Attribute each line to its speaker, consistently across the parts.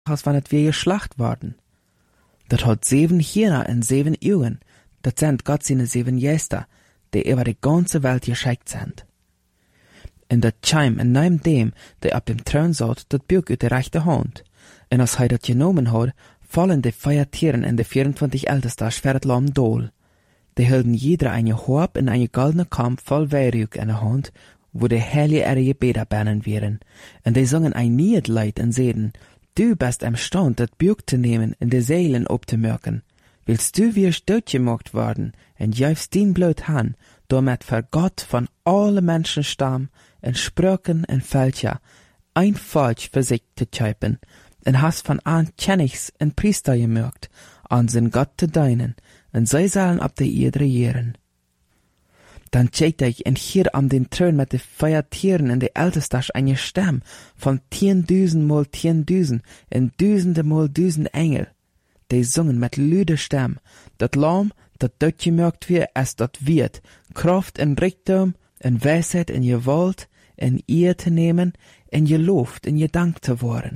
Speaker 1: als wann het weer geschlacht worden. Dat hat 7 Hirner en 7 Augen, dat sind Gott seine 7 Geister, die über die ganze Welt geschickt sind. En dat Chime en neben dem, der op dem Thron zat, dat Buch uit de rechte Hand. En als hij dat genomen had, vallen de 4 Tieren en de 24 Ältester voor het lam dool. Die hielden jeder eine Horb en eine goldene Kamp voll Weihrauch in der Hand, wo die heilige ihre Bäder bannen wären. En die sangen ein Niedlied en zeiden, du bist imstand, dat Buch te nemen en de Seelen op te merken. Willst du wirst doodgemaakt worden, en juist dien bloot han, damit für Gott von alle Menschenstamm en Sprüchen en Völker ein Volk für sich zu käupen, en hast von an Königs en Priester gemerkt, an sein Gott zu dienen, en zij sollen ab der Erde regieren. Dann checkte ich en hier an den Thron mit de 4 Tieren en de Ältestas eine Stamm von 10.000 mal 10.000 en Duizenden mal 1000 Engel. Die sungen mit lüder Stamm, dat Lamm, dat dort gemerkt wird, es dat wird, Kraft en Reichtum, en Weisheit en Gewalt, en Ehr te nemen, en geloofd en gedankt te worden.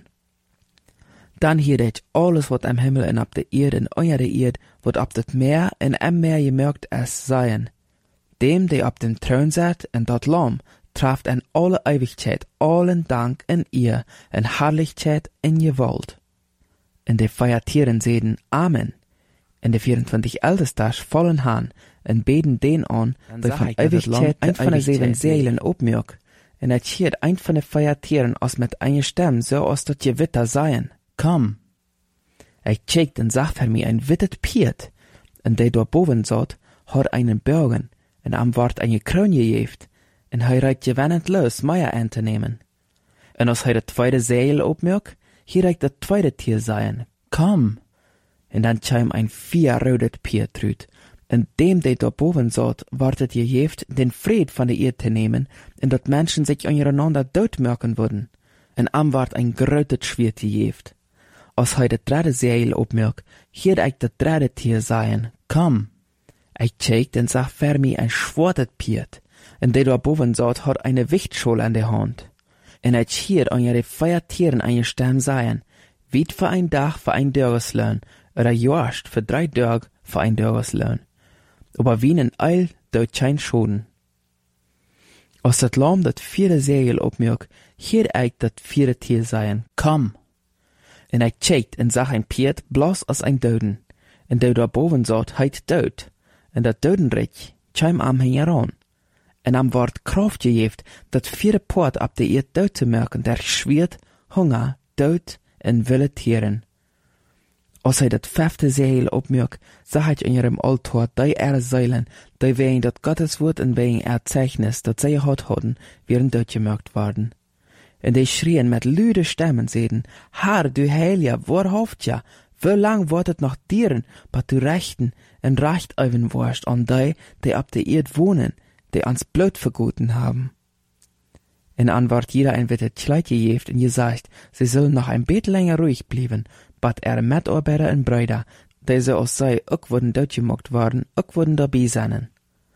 Speaker 1: Dan hier ich alles wat am Himmel en op de Erde en onder de Erde, wat op het Meer en am Meer gemerkt es seien. Dem, die op dem Thron zat en dat Lamm, traft en alle Ewigkeit, allen Dank en Ehr, en Herrlichkeit en Gewalt. En de 4 Tieren zeiden Amen. En de 24 Ältestas vallen han en beden den an, die van Ewigkeit ein von de 7 Seelen opmerk. En het schiert ein von de 4 Tieren als met eine Stem, so als dat je witter seien. Komm. Ich checkt en zag voor mij ein wittet Piet, en die door boven zat, had einen Bergen, en am ward eine Kroon gegeeft, en hij reikt gewennend los, Meier aan te nemen. En als hij de 2e Seel opmerk, hier reikt dat 2e Tier seien. Komm. En dan kwam ein 4 rodet Piet uit, en dem, die daar boven zat, ward het gegeeft, den Fried van de Erde te nemen, en dat Menschen sich ondereinander doodmerken worden. En am ward ein groot Schwert gegeeft. Als hij de 3e Seel opmerk, hier reikt dat 3e Tier seien. Komm. Ich checkte en zag voor mij ein schwartet Piet, en die daar boven zat, had eine Wichtschol an der Hand. En ich hier an ihre 4 Tieren eine Stamm seien, weit für ein Dach für ein Dörreslöhn, oder jorst für 3 Dörg für ein Dörreslöhn. Aber wie ein Eil dort kein Schoden. Als dat Lamm dat 4e Seel opmerk, hier eik dat 4e Tier seien. Komm. En ich checkt en zag ein Piet bloß als ein Doden. En der da boven zat, heit dood. En dat Dodenreich kwam am heran. En am word Kraft gegeeft dat 4e Poort op de Erde dood te merken, der schwiert, Hunger, dood en wilde Tieren. Als hij dat 5e Seel opmerk, zag hij in ihrem Altar die Säulen, die wegen dat Gottes Wort en wegen Erzeichnis, dat zij gehad hadden, wären doodgemerkt worden. En die schrien met luide Stemmen, zeiden, Herr, du Heilige, wahrhaft ja, wie lang wordt het nog dieren, wat du rechten en recht even worst an die op de Erde wohnen, die ans Blut vergoten haben. In Antwort jeder ein wittet Kleid gegeeft en gesagt, sie sollen noch ein bisschen länger ruhig bleiben, bat Mitarbeiter en Brüder, die so als sei auch wurden doodgemaakt worden, auch wurden dabei sein.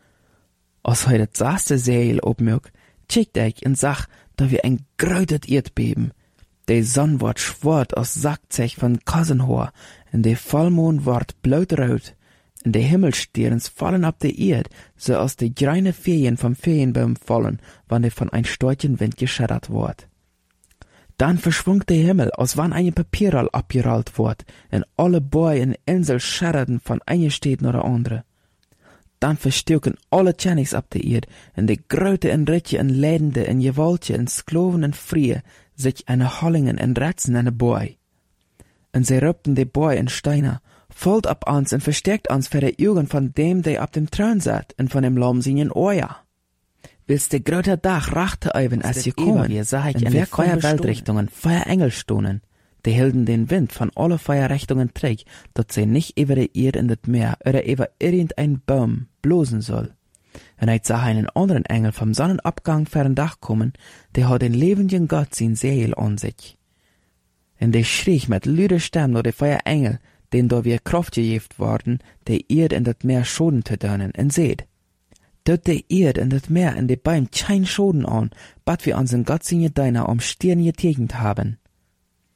Speaker 1: Als hij dat 6e Seel opmerk, checkt ich en zag, da wir ein grötet Erdbeben. Die Sonne ward schwarz als Sackzech von Kassenhoor, en de Vollmond ward blautrot, en de Himmelsterns fallen ab der Erde, so als die grüne Ferien vom Ferienbaum fallen, wann die von ein starken Wind geschädert ward. Dann verschwung der Himmel, als wann eine Papierroll abgerollt ward, en alle Bäume en Insel schäderten von einer Stadt nach der andere. Dann verstuken alle Tjennings ab der Erde, en de Grote en Ritje en Leidende en Gewaltje en Skloven en Frie, sich eine Hollingen en Retzen en de Boi. En sie rupten de Boi en Steiner, folgt ab uns en versteckt uns für die Augen von dem, der ab dem Thron sat, en von dem Lamm seinen Ohr. Willst de grote Dach rachte even, als je kommen, wir sah ich in de 4 Weltrichtungen 4 Engel stonen. Die hielden den Wind von alle 4 Richtungen träg, dat sie nicht über die Erde in das Meer oder über irgendein Baum blosen soll. Und ich sah einen anderen Engel vom Sonnenabgang vor den Dach kommen, der hat den lebenden Gott sein Seel an sich. Und der schrie mit lüder Stimme nur die 4 Engel, denen da wir Kraft gegeben worden, der Erde in das Meer Schoden zu dönen, und seht, dort der Erde in das Meer in die Bäume kein Schoden an, bat wir unseren Gott seine Deiner um Stirn getegnet haben.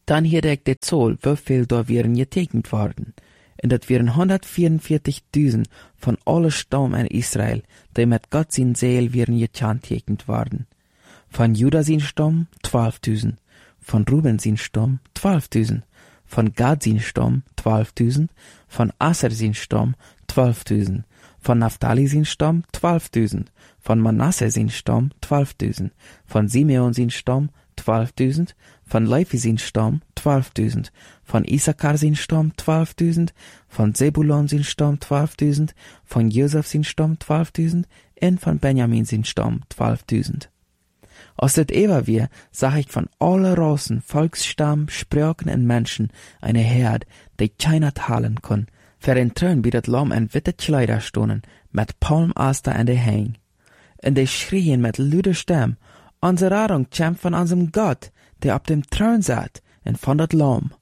Speaker 1: Dann hier ik de Zoll, wieviel da wären getekend worden. En dat wären 144.000 von alle Stamm in Israel, die mit Gott sin Seel wären getekend worden. Von Juda sin Stamm 12.000, von Ruben sin Stamm 12.000, von Gad sin Stamm 12.000, von Aser sin Stamm 12.000, von Naphtali sin Stamm 12.000, von Manasse sin Stamm 12.000, von Simeon sin Stamm 12.000, von Levi sin Stamm 12.000, von Issachar sin Stamm 12.000, von Zebulon sin Stamm 12.000, von Josef sin Stamm 12.000 en von Benjamin sin Stamm 12.000. Als dit ewa wir, sag ich von alle Rassen, Volksstamm, Sprachen en Menschen eine Herd, die keiner talen kann, für den Thron wie dat Lamm en witte Kleider stonen, mit Palmaster an de Hang. En die schrien mit luder Stimme, unsere Rettung kämpft von unserem Gott, der auf dem Thron satt, en von dat Lamm.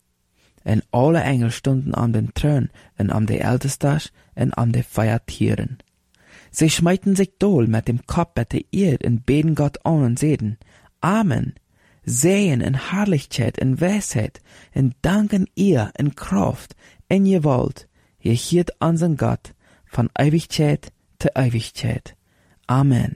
Speaker 1: En alle Engel stunden an dem Thron, en an de Ältestas, en an de Feiertieren. Sie schmeiten sich dohl mit dem Kopf at de Erd en beten Gott an und seden, Amen, sehen in Herrlichkeit, in Weisheit, in danken ihr, in Kraft, in Gewalt, ihr hiert unseren Gott, von Ewigkeit zu Ewigkeit. Amen.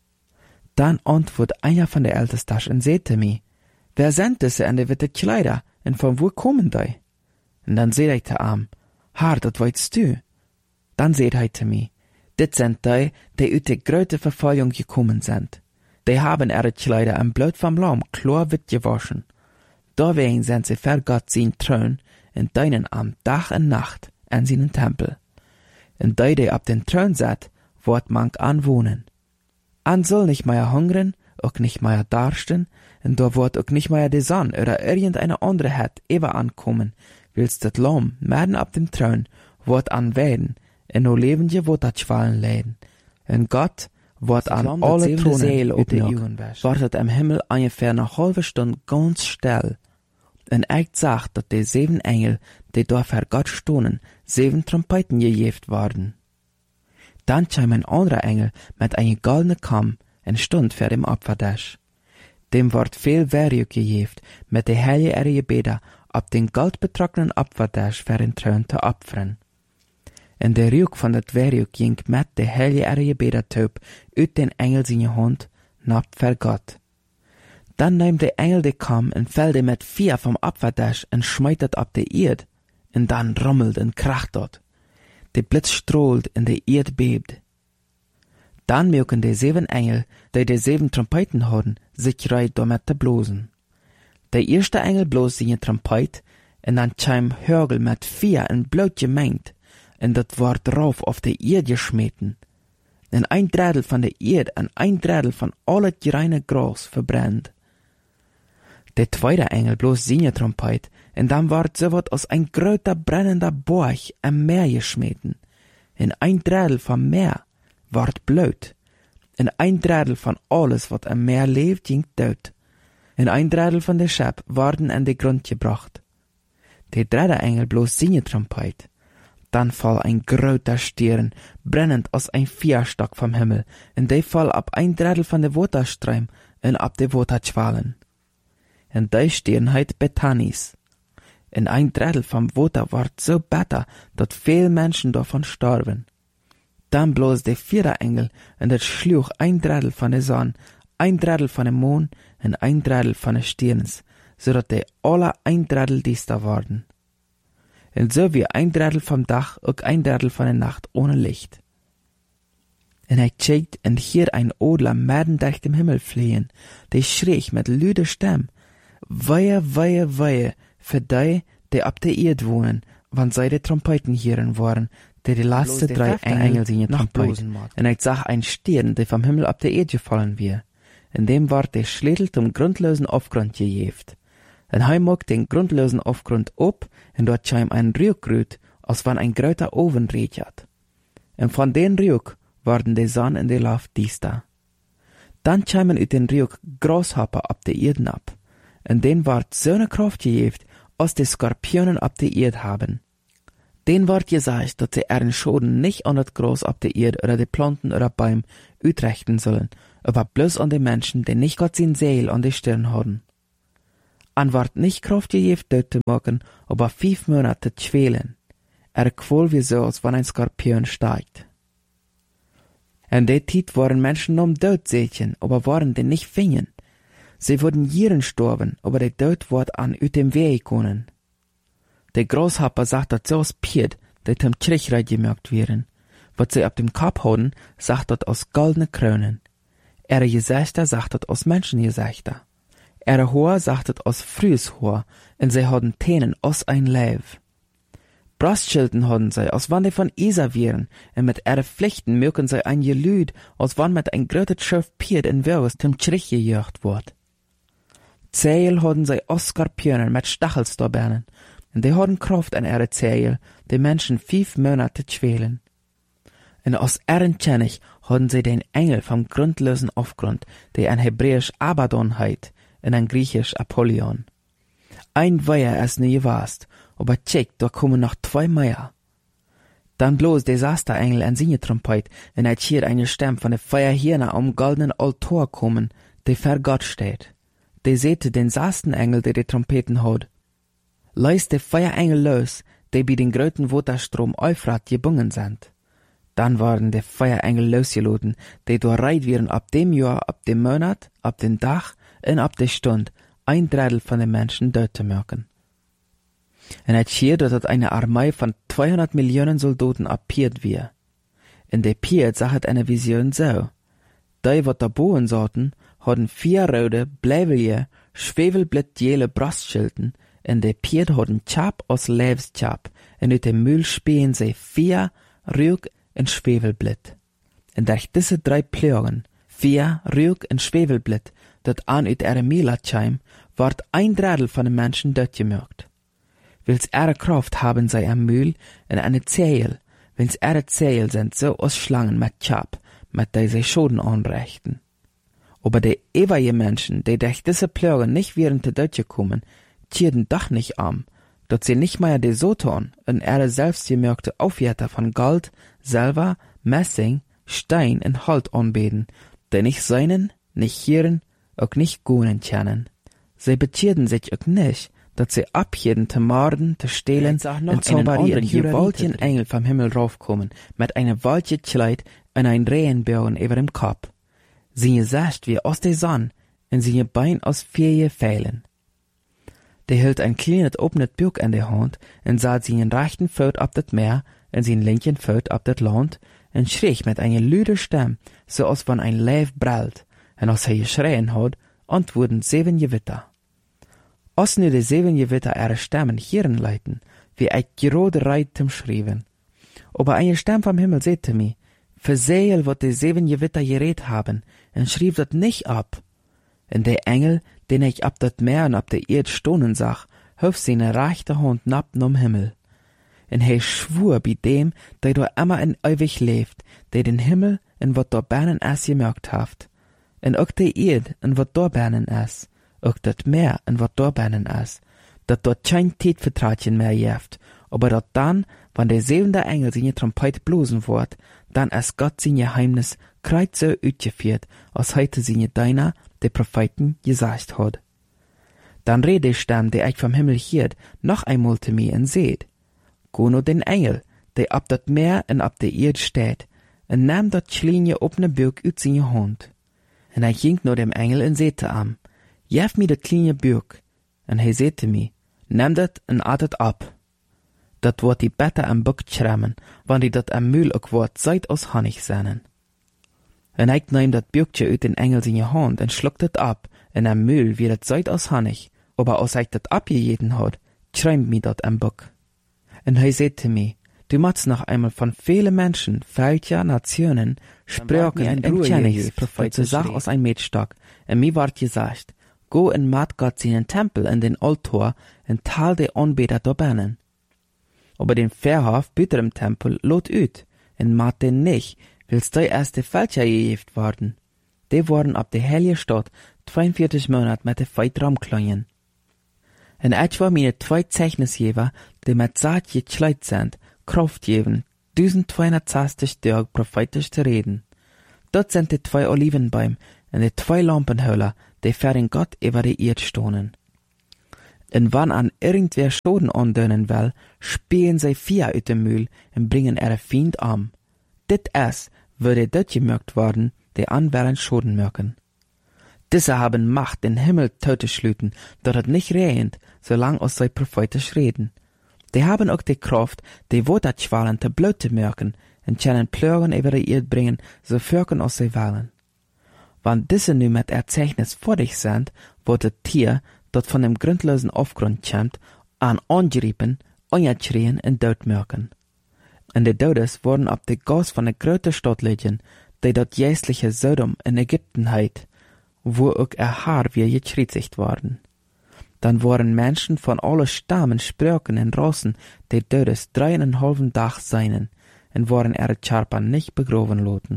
Speaker 1: Dann antwortet einer von der Ältesten und sagte mir, wer sind diese an de witte Kleider, und von wo kommen die? Und dann seht ich zu ihm, Herr, das weißt du. Dann seht er zu mir, dit sind die uit de grote Verfolgung gekommen sind. Die haben ihre Kleider im Blut vom Lamm klar wit gewaschen. Deswegen sind sie für Gott sein Thron und dienen am Tag und Nacht an seinen Tempel. Und die auf den Thron sitzt, wird man anwohnen. An soll nicht mehr hungern, auch nicht mehr darsten, und da wird auch nicht mehr die Sonne oder irgendeine andere Het ever ankommen, willst das Lamm mitten auf dem Thron wird anwählen, en no levendje wordt dat schwallen leiden. En Gott wordt an alle Thronen op de Augen wordt het im Himmel ungefähr eine halbe Stunde ganz still. En echt sagt, dat de 7 Engel, die da für Gott stonen, 7 Trompeten gejeft worden. Dann kam ein anderer Engel mit einem goldenen Kamm en stund für dem Opfertisch. Dem wordt viel Werk gejeft mit de heilige Gebete ab den goldbetrockenen Opfertisch für den Thron zu opfern. En de Reuk van dat werk ging met de heilige Gebetstaub uit den Engel zijn Hand nach für Gott. Dann nahm der Engel de Kamm en fällte mit 4 vom Opfertisch en schmeit het op de Erd, en dann rummelt en kracht dort. De Blitz strahlt en de Erd bebt. Dann mögen de 7 Engel, die de 7 Trompeten hadden, sich reit damit te blosen. Der erste Engel bloos seine Trompet, en dann kam Hörgel mit 4 en Blut gemengt, en dat wordt rauf auf de Erd geschmeten. En 1/3 van de Erd en 1/3 van al het reine Gras verbrennt. Der zweite Engel bloß seine Trompet, en dann wordt so wat als ein groter brennender Borch am Meer geschmeten. En 1/3 van Meer wordt Blut. En 1/3 van alles wat am Meer leeft ging dood. En 1/3 van de Schep worden an de Grund gebracht. Der dritte Engel bloß seine Trompet. Dann fall ein groter Stern, brennend als ein Vierstock vom Himmel, en die fall ab 1/3 van de Waterstreim en ab de Waterschwalen. En die Stern heet Bethanis. En 1/3 vom Water wordt so bitter, dat veel Menschen davon starben. Dann bloß der 4. Engel, en dat schluch 1/3 van de Sonne, 1/3 van de Mond en 1/3 van de Sterns, zodat die alle 1/3 diester worden. En so wie 1/3 vom Dach ook 1/3 van de Nacht ohne Licht. En hij kijkt en hier ein Adler mitten durch dem Himmel fliehen, die schrie mit luder Stimme, Wehe, wehe, wehe, für die op de Erd wohnen, wann zij de Trompeten hören waren, die laatste 3 Engel zijn Trompet. En ik zag ein Stern, die vom Himmel op de Erd gefallen weer. En dem ward der Schädel zum grundlosen Aufgrund gejeft. En hij mogt den grundlosen Aufgrund op, en dort kam ein Rührgrut, als wann ein groter Oven reget. En von den Rück worden de Sonne in de Luft diester. Dann kamen uit den Rück Grashopper op de Erden ab. En den ward so ne Kraft gejeft, als die Skorpionen op de Erd haben. Den ward gesagt, dass sie ihren Schoden nicht an das Gras auf der Erde oder die Planten oder Bäume utrechten sollen, aber bloß an die Menschen, die nicht Gott sein Seel an die Stirn haben. an wordt nicht Kraft gegeven dood te maken, aber 5 Monate te schwelen. Quol wie so, als wann ein Skorpion steigt. In der Zeit waren Menschen dood sätchen, aber waren den nicht fingen. Sie wurden Jieren storben, aber der Tod wird an ut dem Weg kommen. Der Großhapper sagt, dass so Pied, der zum Kirchreich gemerkt werden. Was sie ab dem Kopf haben, sagt das aus goldene Krönen. Ihre Gesichter sagt das aus Menschengesichter. Ihre Haar sagt das aus frühes Haar, und sie haben Tänen aus ein Leib. Brustschilden haben sie, als wann die von Isa wären, und mit ihren Pflichten mögen sie ein Gelüd, als wann mit ein grötet Schiff Pied in Wirres zum Kirch gejagt wird. Zähl haben sie aus Skorpionen mit Stachelstorbernen, und die haben Kraft an ihre Zähl, die Menschen 5 Monate schwelen. Und aus ihren Tschennig haben sie den Engel vom grundlosen Aufgrund, der ein hebräisch Abaddon heit, und ein griechisch Apollyon. Ein Weiher ist nie gewast, aber check, da kommen noch 2 mehr. Dann bloß Desasterengel an seine Trompet, und er schiert eine Stimme von der Feuerhirne am goldenen Altar kommen, der vor Gott steht. Der sehte den Sastenengel, der die Trompeten hat. Leist der Feuerengel los, der bei den gröten Waterstrom Euphrat gebungen sind. Dann waren die Feuerengel losgeladen, die durchreiht werden ab dem Jahr, ab dem Monat, ab dem Tag und ab der Stund, 1/3 von den Menschen dort zu merken. Und es schier, dass eine Armee von 200 Millionen Soldaten appiert wir. In der Piet sagt eine Vision so. Die, wat da bohen sollten, hatten 4 rote, bleiwelige, schwevelblittjele Brustschilden, in der Piet hatten Chap aus Leibschap, und in dem Mühl spähen sie 4 Rück und Schwevelblit. Und durch diese 3 Plögen, 4 Rück und Schwevelblit, dat an ut ihre Milatscheim, ward 1/3 von den Menschen dort gemerkt. Wils ihre Kraft haben sie am Mühl und eine Zähl, wils ihre Zähl sind so aus Schlangen mit Chap, mit der sie Schoden anrichten. Aber die ewige Menschen, die durch diese Plögen nicht während der Deutsche kommen, tierden doch nicht am, dort sie nicht mehr die Soton und ihre selbstgemerkte Aufwärter von Gold, Silber, Messing, Stein und Holz anbeten, die nicht seinen, nicht hören, auch nicht gunen kennen. Sie betierden sich auch nicht, dass sie abjeden zu morden, zu stehlen und zauberieren, gewaltigen Engel vom Himmel raufkommen, mit einer walche Kleid und ein Regenbogen über dem Kopf. Sie Gesicht wie aus der Sonne und sie Bein aus 4 Pfeilen. Der hielt ein kleines offenes Buch in der Hand und sah seinen rechten Fuß ab das Meer und seinen linken Fuß ab das Land und schrie mit einer lüden Stimme, so als wenn ein Leib brüllt, und als er geschrien hat, antworten 7 Gewitter. Als nu de 7 Gewitter ihre Stimmen hören leiten, wie ein gerade reit zum Schreiben. Aber eine Stimme vom Himmel sagte mir, versehel, wat die 7 Gewitter geredet haben, und schrieb dat nicht ab. Und der Engel, den ich ab dat Meer und ab der Erd stohnen sah, hof seine rechte Hand nappen am Himmel. Und er schwur bei dem, der da immer in ewig lebt, der den Himmel und wat da bernen es gemerkt haft. Und auch der Erd und wat da bernen es, auch dat Meer und wat da bernen es, dat dort kein Tätvertratchen mehr jeft, aber dat dann, wann der 7. Engel seine Trompete blosen wird, dann es Gott sein Geheimnis kreuz so utgeführt, als heute seine Deiner, der Propheten, gesagt hat. Dann rede die Stimme, der ich vom Himmel hiert, noch einmal zu mir und seht. Go nur den Engel, der ab dat Meer und ab der Erde steht, und nahm dat kleine offene Buch ut seine Hand. Und er ging nur dem Engel und sehte am, jef mir dat kleine Buch. Und er sehte mir, nimm dat und atet ab. Dat wordt die better am Buch schrammen, wann die dat am Mühl ook wordt seit aus Honig seinen. Und ich nahm dat Buchje ut den Engel seine Hand und schluckt dat ab, und am Mühl wie dat seit aus Honig, aber als ich dat abgejeden hat, schreibt mir dat am Buch. Und er sagte mir, du machst noch einmal von vielen Menschen, Völker, Nationen, Sprachen und Kenntnis, Sach aus ein Metstock, und mir ward gesagt, go und mat Gott seinen Tempel in den Altar und tal de Anbeter da bernen. Aber den Verhof büter im Tempel lot ut, und mat den nicht, wils die erste Völker gejeft worden. Die wurden ab der heilige Stadt 42 Monate mit der Feit rumklangen. Und etwa meine 2 Zeichnisgeber, die mit Saat gekleidet sind, Kraft geben, 1260 Tage prophetisch zu reden. Dort sind die 2 Olivenbäume und die 2 Lampenhöhler, die für den Gott über die Erde stohnen. En wann an irgendwer Schoden andeunen will, spähen sie vier uit de Mühl en bringen ihre Fiend am. Dit es würde dort gemerkt worden, die anwären Schoden merken. Diese haben Macht, den Himmel tot zu schluten, dat het nicht regnet, solang als sie prophetisch reden. Die haben auch die Kraft, die Waterqualen te bloot te merken, en können Pleuren über die Erde bringen, so fürken als sie wollen. Wann diese nu mit Erzeichnis fertig sind, wird das Tier, dat von dem grundlosen Aufgrund kommt, an angeriepen, angeschrien en dood merken. En de Dodes worden op de gas van de grote Stadt liggen, die dat jästliche Sodom in Ägypten heit, wo ook Haar weer gekritzigt worden. Dan waren Menschen von alle Stammen, Sprachen en Rassen, die Dodes 3,5 Dag seinen, en waren Charpa nicht begraven laten.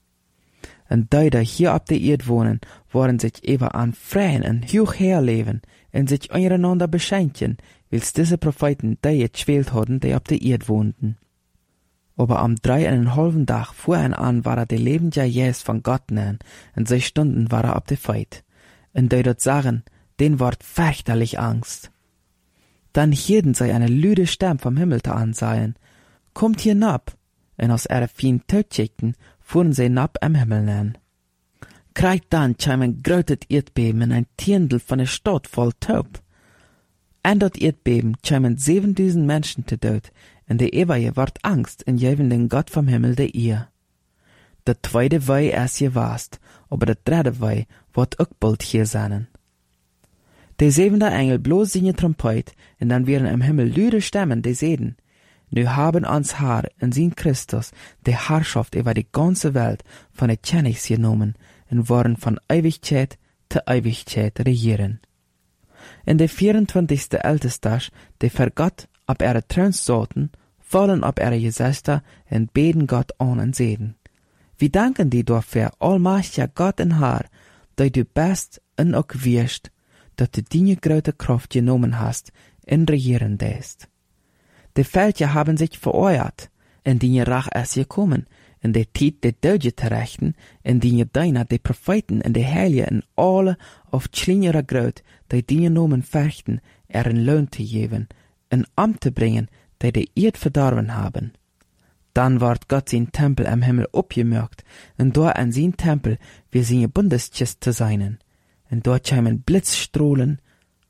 Speaker 1: En die hier op de Erde wohnen, waren sich even aan freien en hoog herleven, en sich untereinander beschenken, wils diese Propheten die geschwählt hadden, die op de Erde wohnten. Aber am 3,5 Dag voran an war de lebende Jes von Gott nähen, en 6 Stunden war op de Feit. En die dort sagen, den ward fürchterlich Angst. Dann hielten sie eine lüde Stimme vom Himmel te ansahen, kommt hier nab, en als Fien tötschickten, fuhren sie nab am Himmel nähen. Kriegt dann kam ein großes Erdbeben in ein Tiendel von der Stadt voll Taub. En dat Erdbeben kamen 7000 Menschen te dood, en de eeuwige ward Angst en geven den Gott vom Himmel de eer. De tweede wei is gewast, aber de derde wei wordt ook bald hier zijn. De zevende Engel bloos seine Trompet, en dan wären im Himmel lüde Stimmen, die seden, nu haben ans Haar en zijn Christus de Herrschaft über die ganze Welt von de Kennigs genomen, en waren von Ewigkeit te Ewigkeit regieren. In de 24. Ältestage, die für Gott op ihre Thrones zaten, vallen op ihre Gezichter en beten Gott an en zeden. Wir danken die dafür, allmächtiger Gott en Herr, dat du best en ook wirst, dat du die große Kraft genommen hast en regieren deest. Die Völker haben sich vereuert, en die Rach ist gekommen, in der Tijd de Döde te rechten, en die deiner de Propheten en de Heilige en alle auf kleinere Gröt, die nomen verchten, een Lohn te geven, een Amt te bringen, die de Erd verdorben haben. Dann ward Gott sein Tempel am Himmel opgemerkt, en dort an sein Tempel wie seine Bundeskist te seinen. En dort kämen Blitzstrahlen,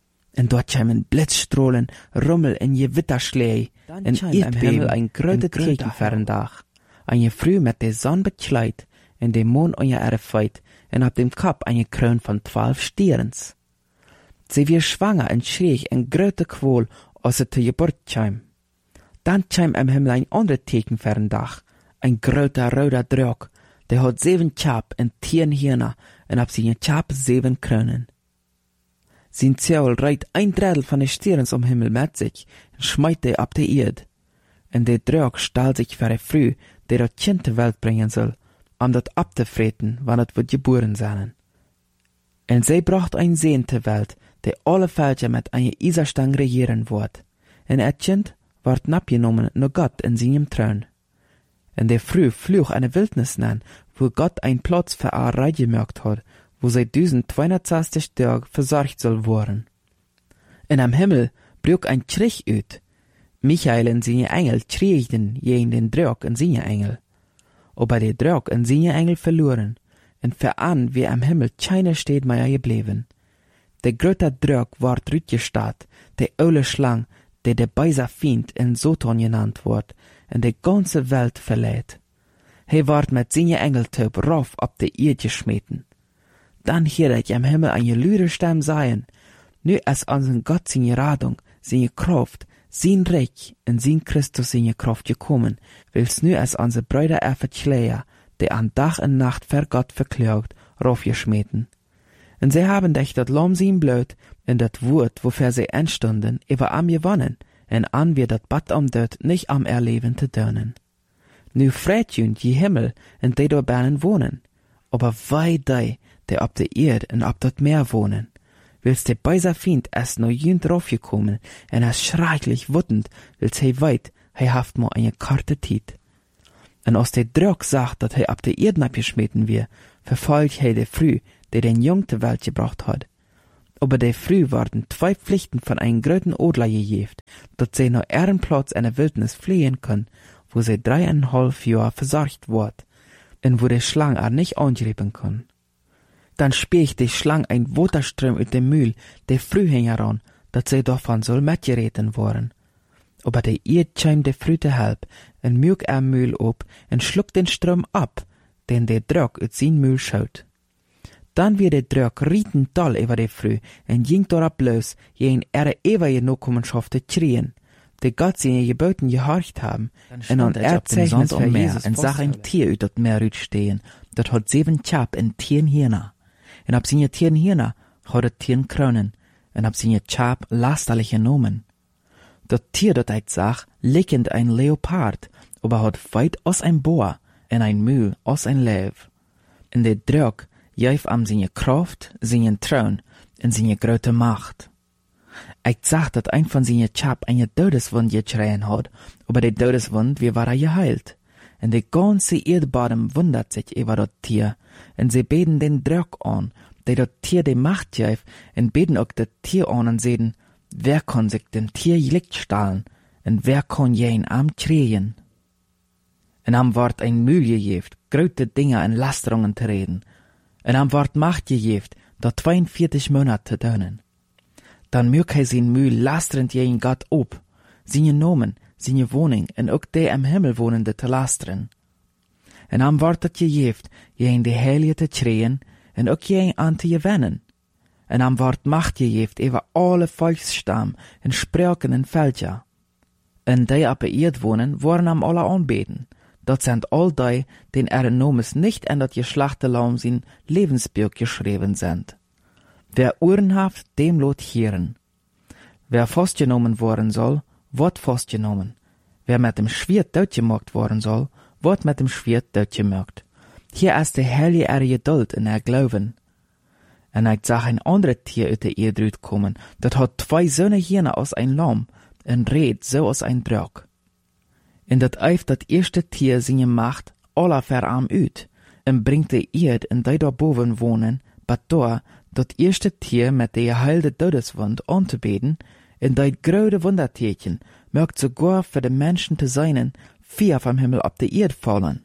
Speaker 1: Rummel en Gewitterschläge, en am Himmel ein große Regenferndag. Eine Früh mit der Sonne bekleid, en dem Mond an ihr Erfeit, en ab dem Kopf eine Krone von 12 Sterns. Sie wir schwanger en schrie en große Qual, als sie zur Geburt kam. Dann kam am Himmel ein anderer Tekenferndag, ein großer roter Drog, der hat 7 Chap en 10 Hirner, en ab seinen Chap 7 Kronen. Sein Zeul reit 1/3 von den Sterns am Himmel mit sich, en schmeit die ab der Erde. En der Drog stahl sich für die Früh, der das Kind zur Welt bringen soll, dat abzufreten, wann het wird geboren sein. En sie bracht ein Sehen zur Welt, der alle Völker mit einer Eisenstang regieren wird. En het Kind ward abgenommen nur Gott in seinem Thron. En der Früh flog eine Wildnis an, wo Gott ein Platz für Arei gemerkt hat, wo sie 1260 Tage versorgt soll worden. En am Himmel brach ein Schrich uit. Michael en seine Engel schrieden gegen den Drog en seine Engel. Aber der Drog en seine Engel verloren, en veran wie am Himmel keine steht mehr geblieben. Der große Drog ward rütgestaat, der oule Schlang, der beiser Fiend in Soton genannt wird, en die ganze Welt verlädt. Ward mit seine Engeltaub rauf ab der Erde geschmeten. Dann hier ich am Himmel eine lüde Stimme sagen, nu ist unseren Gott seine Radung, seine Kraft, sein Reich und sein Christus seine Kraft gekommen, wils nu ist unsere Brüder Schleier, die an Tag und Nacht für Gott verklagt, raufgeschmeten. Und sie haben dich dat Lamm sein Blut in dat Wort, wofür sie entstanden, über am gewonnen, en an wir dat Bad am dort nicht am erleben te dönen. Nu freit jün die Himmel en die dort bernen wohnen, aber wei die ab der Erde en ab dat Meer wohnen. Willst der beiser Fiend erst noch jün draufgekommen, en er schrecklich wuttend, willst weit, haft mo eine karte Tiet. En als der Drog sagt, dat ab der Erde abgeschmeten wir, verfolgt de Früh, der den Jung zur Welt gebracht hat. Aber de früh waren 2 Pflichten von einem großen Adler gejeft, dat sie nach ihren Platz in der Wildnis fliehen können, wo sie 3,5 Jahre versorgt wird, und wo die Schlange er nicht angreifen kann. Dann spielt die Schlange ein Wasserstrom uit dem Mühl, der früh heran, dat sie davon soll mitgereten worden. Aber der Eid schämt de frühe Halb, und mög Mühl op, und schluckt den Strom ab, den der Druck uit sein Mühl schaut. Dann wird der Druck rieten toll über de früh, und ging dort bloß, jen ewige Nachkommenschaft zu schreien, die Gott seine Geboten gehorcht haben, und an Erzeichnis für Jesus und sah ein Tier uit dat Meer stehen, dat hat 7 Chap und 10 Hirner. Und ab seine 10 Hirner hat het 10 Kronen, und ab seine Chap lasterliche Nomen. Dat Tier dat ich sag, liegend ein Leopard, aber hat weit aus ein Boar, und ein Mühl aus ein Lev. Und der Druck geef am seine Kraft, seine Thron und seine große Macht. Ich sag, dat ein von seine Chap eine Todeswund geschreien hat, aber die Todeswund, wie war geheilt. Und die ganze Erdbodem wundert sich über dat Tier, und sie beten den Druck an, der dat Tier die Macht geef, und beten auch dat Tier an und sehen, wer kann sich dem Tier Licht stahlen, und wer kann jen am schreien. Und am ward ein Mühl gegeft, große Dinge und Lasterungen zu reden, und am ward Macht gegeft, da 42 Monate zu tun. Dann mög hij sein Mühl lasterend jen Gott op, seine Nomen, seine Wohnung, und auch die am Himmel wohnende zu lasteren. Und am ward het gegeft, jen die Heilige zu schreien, und auch jen an zu gewinnen. Und am ward Macht gegeft über alle Volksstamm, und Sprachen und Völker. Und die ab der Erd wohnen, worden am alle anbeten. Dat sind all die, den Nomes nicht in dat Geschlachte Laum sein Lebensbuch geschrieben sind. Wer Ohren haft, dem lot hören. Wer festgenommen worden soll, wird festgenommen. Wer mit dem Schwert doodgemaakt worden soll, wird mit dem Schwert doodgemaakt. Hier ist die heilige Geduld in Glauben. Und ich sah ein anderes Tier uit der Erde kommen, dat hat 2 Söhne Hirne aus ein Lamm, und red so aus ein Drog. Und dat eift dat erste Tier seine Macht aller verarm uit, und bringt die Erd in die da boven wohnen, bat da, dat erste Tier mit der geheilde Todeswund anzubeten, in die gröde Wundertierchen, mögt sogar für die Menschen zu seinen, 4 vom Himmel ab der Erd fallen.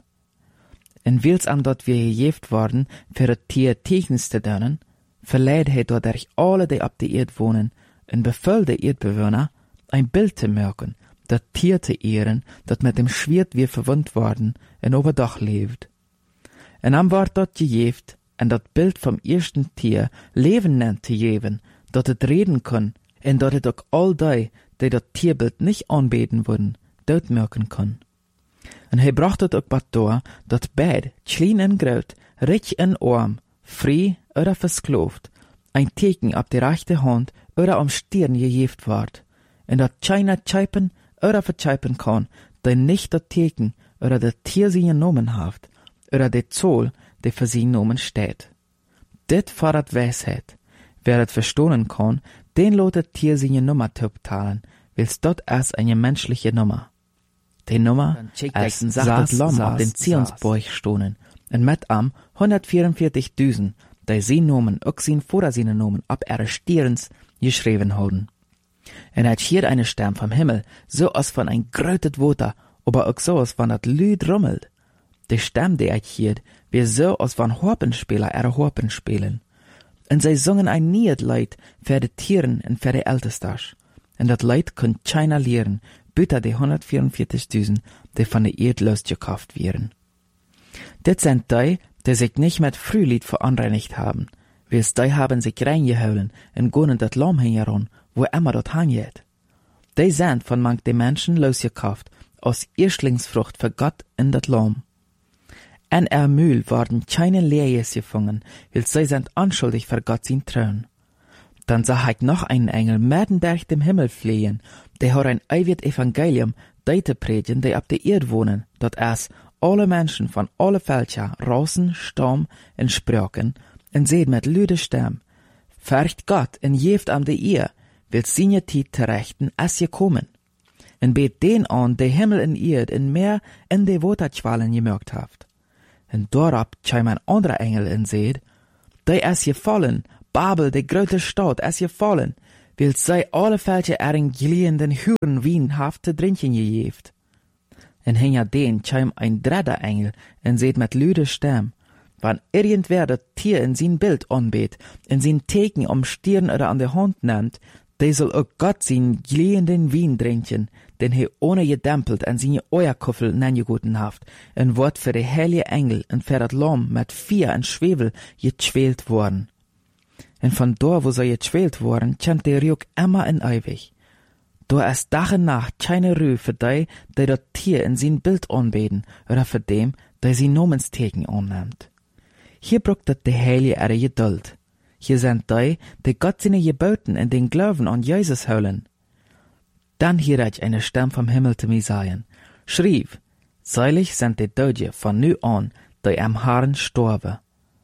Speaker 1: Und wils am dort wir gejeft worden, für das Tier Technis zu tun, verleiht er dadurch alle, die ab der Erd wohnen, und befiehlt der Erdbewohner, ein Bild zu merken, das Tier zu ehren, das mit dem Schwert wir verwundt worden, und oberdach lebt. Und am ward dort gejeft, und das Bild vom ersten Tier Leben nennt zu geben, dat het reden kann, und dat het auch all die das Tierbild nicht anbeten würden, dort merken kann. Und er bracht het auch bat door, dat beid, klein en groot, rich en arm, frei oder verskloft, ein Teken ab der rechte Hand oder am Stirn gejeft ward, und dat keiner tscheipen oder vertscheipen kann, der nicht das Teken oder das Tier sie genommen haft, oder der Zoll, der für sie genommen steht. Dit fordert Weisheit. Wer das verstohlen kann, den lot das Tier seine Nummer teilen, wils dort erst eine menschliche Nummer. Die Nummer als saß Lamm auf den Zionsbeuch stohnen, und mit am 144.000, die sie Nomen auch sin vor seine Nomen ab ihre Stirns geschrieben haben. Und hat hier eine Stern vom Himmel, so als von ein grötet Water, aber auch so als von dat Lüd rummelt. Die Stimme, die hier, wie so als von Harpenspieler ihre Harpen spielen. Und sie singen ein Niedlied für die Tieren und für die Ältestasch. Und dat Lied kann keiner lehren, büter die 144.000, die von der Erde losgekauft werden. Dit sind die sich nicht mit Frühlied verunreinigt haben, wils die haben sich reingeholen und gehen dat Lamm heran, wo immer dort hangt. Die sind von manch den Menschen losgekauft, aus Erstlingsfrucht für Gott in dat Lamm. En Mühl worden keine Lehrjes gefangen, weil sie sind anschuldig für Gott sein Thron. Dann sah ich noch einen Engel mitten durch dem Himmel fliehen, der hat ein ewig Evangelium, die zu predigen, die ab der Erde wohnen, dat es alle Menschen von alle Völker, Rassen, Stamm und Sprachen, und seht mit lüde Stimme, fürcht Gott und jeft am der Ehr, will seine Zeit terechten, als gekommen. Und bet den an, der Himmel und Erde in Meer in die Waterqualen gemerkt haft. Und dort kam ein anderer Engel und seht, der ist gefallen, Babel, de grote stad, is gevallen, wil zij alle veltje erin glienden huren wien haft te drinken gegeeft. En hinja den chim ein derde Engel en seht met luide stem, wann irgendwer dat Tier in zijn Bild anbeet, in zijn Teken am Stirn oder an der Hand nimmt, der soll auch Gott sein glienden Wien trinken, den he ohne gedempelt en zijn Eierkuffel nengegoten haft, en wordt für de heilige Engel en für dat Lamm met 4 en Schwefel getschwelt worden. En von dort, wo sie getschwelt worden, kommt der Ruck immer in ewig. Da ist Tag und Nacht keine Ruhe für die das Tier in sein Bild anbeten, oder für dem, der sein Namensteken annimmt. Hier braucht das die Heilige ihre Geduld. Hier sind die Gott seine Geboten in den Glauben an Jesus holen. Dann hier ich eine Stimme vom Himmel zu mir sagen, schrieb, seilig sind die Deutsche von nu an, die am Herrn storben.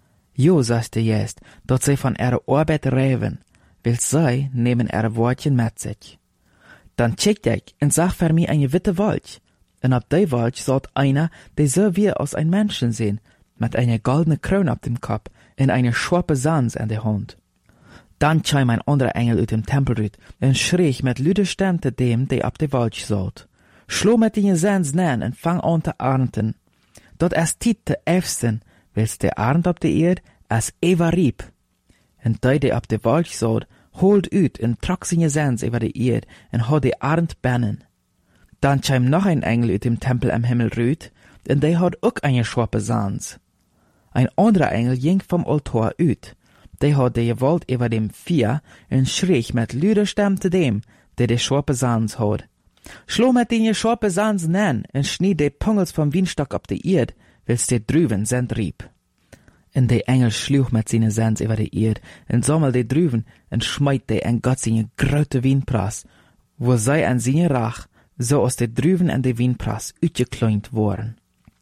Speaker 1: Jo, sagte jetzt, dort sie von ihrer Arbeit reiben, will sie nehmen ihre Wortchen mit sich. Dann checkt ich und sag für mich eine witte Wolch. Und ab der Wolch sollt einer, der so wie aus ein Menschen sehen, mit einer goldenen Krone auf dem Kopf und eine scharfe Sans in der Hand. Dann kam ein anderer Engel aus dem Tempel rüt und schrie mit lüder Stimme zu dem, der ab der Wolch sollt. Schlo mit den Sans nen und fang an zu ernten. Dort ist Tiet zu Efsten, willst der Arnd ab der Erd, als Eva rieb. Und der ab der Wolch sollt, holt ut und trok seine Sans über die Erd und hat die Arnd bannen. Dann kam noch ein Engel aus dem Tempel am Himmel rüt, und der hat auch eine scharfe Sans. Ein anderer Engel ging vom Altar ut, der hat die Gewalt über dem Vier und schrie mit lüder Stimme zu dem, der die scharfe Sans hat. Schlo mit den scharfe Sans nen und schnied die Pungels vom Weinstock ab die Erd, willst der drüben sind rieb. Und der Engel schluch mit seine Sans über die Erd und sammelt die drüben und schmeit die in Gott seine grote Wienprass, wo sei an seine Rach, so aus der drüben in die Wienprass utgekleint worden.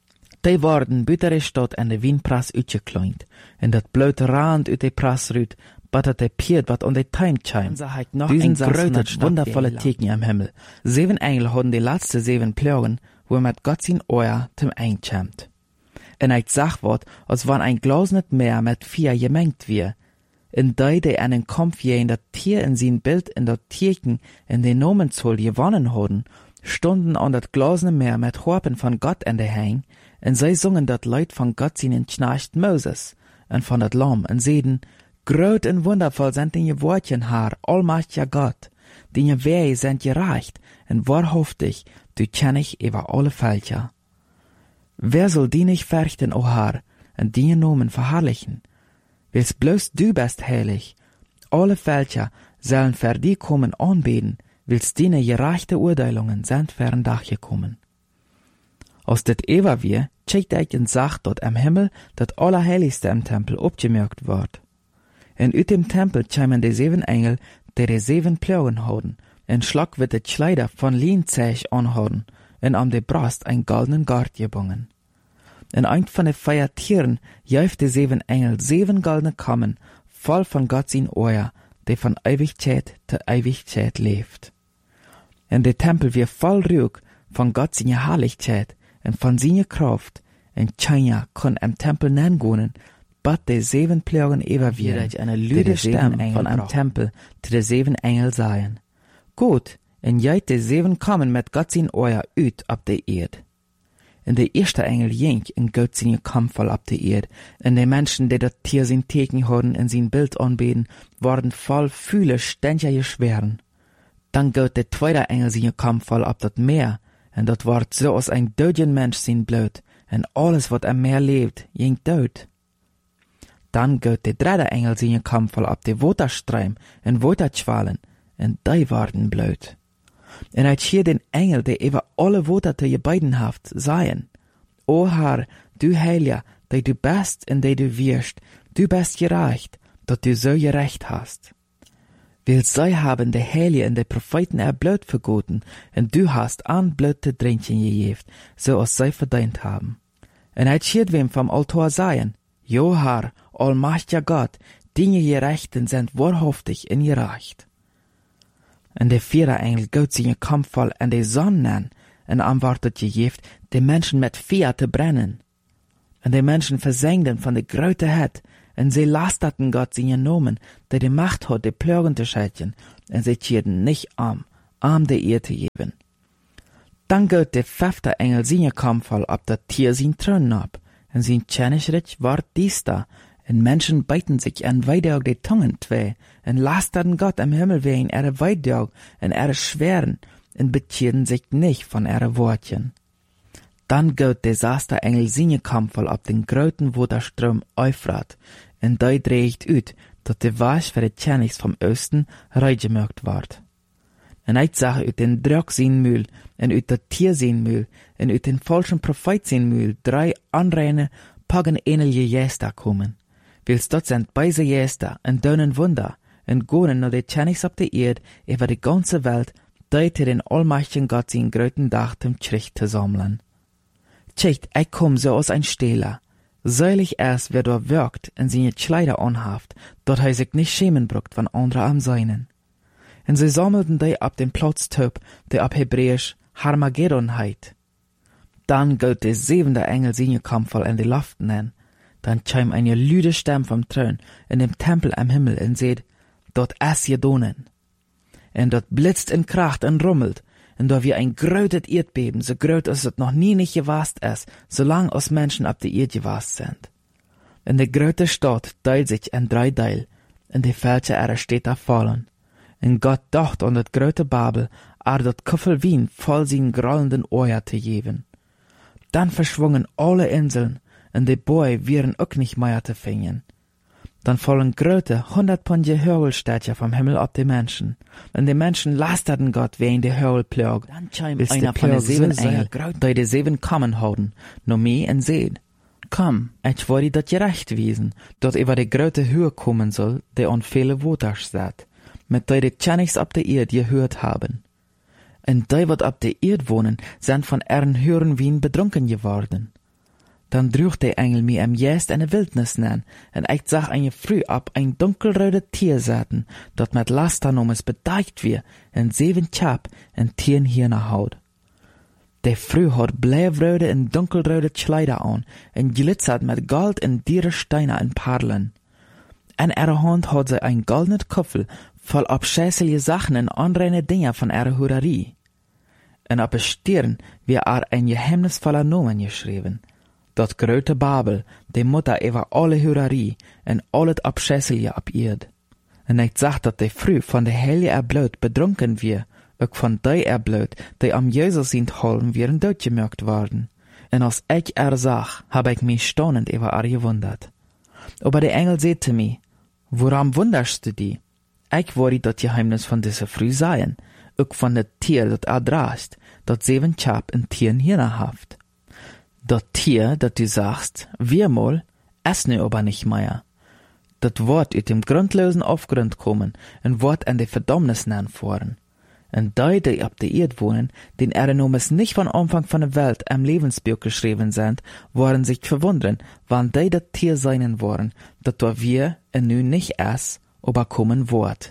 Speaker 1: Die worden büttere Stadt in die Wienprass utgekleint, und dat blöte Rand ut die Prass rüt, battert der Piet wat an die Tein chim. Diesen gröte, wundervolle Teken am Himmel. 7 Engel hadden die letzte 7 Plagen, wo mit Gott sein Ohr zum einkämmt. Und ich sag wat, als wann ein Glas nicht mehr mit 4 gemengt wir. In die einen Kampf in dat Tier in sein Bild in dat Tierken in den Nomenzoll gewonnen hadden, stunden an dat Glas nicht mehr mit Harpen von Gott in der Hang, und sie sungen dat Leid von Gott seinen Knecht Moses, und von dat Lamm, und seden, groot und wundervoll sind die Wortchen Herr, allmächtiger Gott, die Wege sind gereicht, und wahrhaftig, du kenn ich über alle Völker. Wer soll die nicht fürchten, o Herr, und die Nomen verherrlichen? Weil's bloß du bist heilig. Alle Völker sollen für die kommen anbeten, weil's deine gerechte Urteilungen sind für ein Dach gekommen. Aus det Eva wir, checkt ich und sagt dort am Himmel, dat Allerheiligste im Tempel abgemerkt wird. Und ut dem Tempel kämen die 7 Engel, die 7 Plagen hatten, und schlag wird die Kleider von Lienzeug anhaben, und an der Brust ein goldenen Gart gebungen. Und ein von den 4 Tieren jäuft die 7 Engel 7 goldene Kammen, voll von Gott sein Ohr, der von Ewigkeit zu Ewigkeit lebt. Und der Tempel wird voll Ruhe von Gott seine Herrlichkeit und von seiner Kraft, und keiner kann im Tempel nennen, but die 7 Plagen überwiegen, eine lüde Stimme von einem Tempel zu den 7 Engel seien. Gut, und jeit die 7 kommen mit Gott sein Ohr ut ab der Erd. Und der erste Engel ging in Gott seine Kampfvoll ab der Erd, und die Menschen, die das Tier sein Teken hatten in sein Bild anbeten, waren voll viele ständige Schweren. Dann geht der zweite Engel seine Kampfvoll ab das Meer, und dort ward so als ein döden Mensch sein Blut, und alles, was am Meer lebt, ging tot. Dann geht der dritte Engel seine Kampfvoll ab der Waterstreim und Waterschwallen, und die waren blöd. Und ich hier den Engel, der über alle Water zu je beiden haft, sagen, O Herr, du Heiliger, der du bist und der du wirst, du bist gerecht, dass du so gerecht hast. Weil sie haben der Heilige und der Propheten Blut vergoten, und du hast an Blut zu trinken gegeben, so als sie verdient haben. Und ich hier wem vom Altar sagen, Jo Herr, allmächtiger Gott, deine Gerechten sind wahrhaftig und gerecht. Und der 4. Engel geht seine Kampfvoll an die Sonne an, und antwortet gegeben, die Menschen mit Feuer zu brennen. Und die Menschen versengten von der großen Hitze, en sie lasterten Gott seine Nomen, der die Macht hat, die Plögen zu schätzen, en sie tierden nicht arm der Ehe zu geben. Dann geht der 5. Engel seine Kampfall ab der Tier sein Thron ab, en sein Tschenischrich ward dies da, en Menschen beiten sich en Weideog die Tungen zwei, en lasterten Gott am Himmel wegen ihre Weideog en ihre Schweren, en betierden sich nicht von ihre Wortchen. Dann geht der 6. Engel seine Kampfall ab den gröten Waterstrom Euphrat, en die dreigt ut, dat de Wasch für die Tschenigs vom Osten reingemacht ward. En ich sag ut den Drog sein Mühl, en ut der Tier sein Mühl, en ut den falschen Prophet sein Mühl, 3 anreine, pagan-ähnliche Jäster kommen. Wils dort sind beise Jäster, en dönen Wunder, en gonen no de Tschenigs auf der Erde, über die ganze Welt, die zu den allmächtigen Gott sein gröten Dach zum Tricht zu sammeln. Tschecht, ich komm so aus ein Stehler. Seilig erst, wer dort wirkt, en seine Kleider anhaft, dort he sich nicht schämen bruckt von andra am Seinen. En sie sammelten die ab dem Platz töp, der ab Hebräisch Harmageddon heit. Dann gilt der 7. Engel seine Kampfall in die Luft nennen. Dann scheim eine lüde Stimme vom Thron in dem Tempel am Himmel en seht, dort Donen. En dort blitzt en kracht en rummelt, en da wie ein grötet Erdbeben, so gröt als es noch nie nicht gewast ist, solang als Menschen ab der Erde gewast sind. En de gröte Stadt teilt sich in 3 Teil, en die Fälsche ihrer Städte fallen. En Gott dacht an dat gröte Babel, dat Kuffel Wien voll sin grollenden Ohr zu geben. Dann verschwungen alle Inseln, en die Boi wären auch nicht mehr zu finden. Dann fallen gröte 100-pündige Hörgelstädtchen vom Himmel ab die Menschen. Und die Menschen lasterten Gott wegen der Hörgelplög. Dann scheint einer von den 7 Engel, die die 7 Kammen halten, no mehr en seht. Komm, ich wollte dat gerecht wiesen, dort über die gröte Höhe kommen soll, die an viele Woters steht, mit die die Tschenigs ab der Erde gehört haben. Und die, wat ab der Erde wohnen, sind von ihren Hören Wien betrunken geworden. Dann drüch der Engel mir am Jäst eine Wildnis nen, und ich sah eine früh ab ein dunkelröde Tier säten, dort mit Lasternomes bedeicht wir, en 7 Chap, en Tieren hier nach Haut. Der früh hat blävröde en dunkelröde Kleider an, en glitzert mit Gold en diere Steine en Perlen. In ihrer Hand hat sie ein goldenes Kuffel, voll abscheuliche Sachen en anreine Dinge von ihrer Hurerie. En auf der Stirn wie ein geheimnisvoller Nomen geschrieben. Dat grote Babel, die Mutter über alle Hurerie en alles abscheuliche ab Erd. En ich sag, dat die früh von der Helge erblut betrunken wir, auch von die erblut, die am Jesus sind holden, wären doodgemerkt worden. En als ich sag, hab ich mich staunend über gewundert. Aber der Engel sagte mir, woran wunderst du die? Ich wollte dat Geheimnis von dieser früh sein, auch von der Tier, dat drast, dat 7 Chap in Tieren hirnerhaft. Dat Tier, dat du sagst, wir mal, es ne aber nicht mehr. Dat Wort ut dem grundlosen Aufgrund kommen, en Wort an die Verdammnis nennen fahren. En die ab der Erde wohnen, den Nomes nicht von Anfang von der Welt am Lebensbuch geschrieben sind, waren sich verwundern, wann die dat Tier seinen waren, dat wir en nu nicht es, aber kommen wort.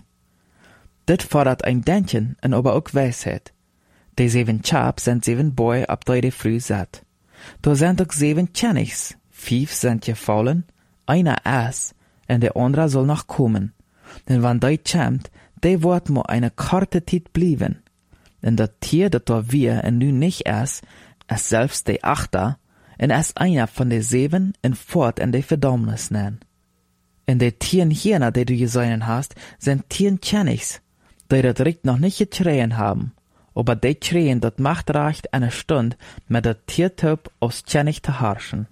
Speaker 1: Dit fordert ein Denken en aber auch Weisheit. Die 7 Chap sind 7 Boi ab die früh satt. Da sind auch 7 Tschenigs, 5 sind gefallen, einer es, und der andere soll noch kommen. Denn wenn die kommt, die wird mo eine kurze Zeit blieben. Denn das Tier, das da wir und nu nicht es selbst die 8, und es einer von den 7 und fort in die Verdammnis nennen. Und die Tieren hierna, die du gesehen hast, sind Tieren Tschenigs, die das Recht noch nicht geschrien haben. Aber die schreien dat Macht reicht eine Stunde, mit der Tiertyp aus Tschenig zu herrschen.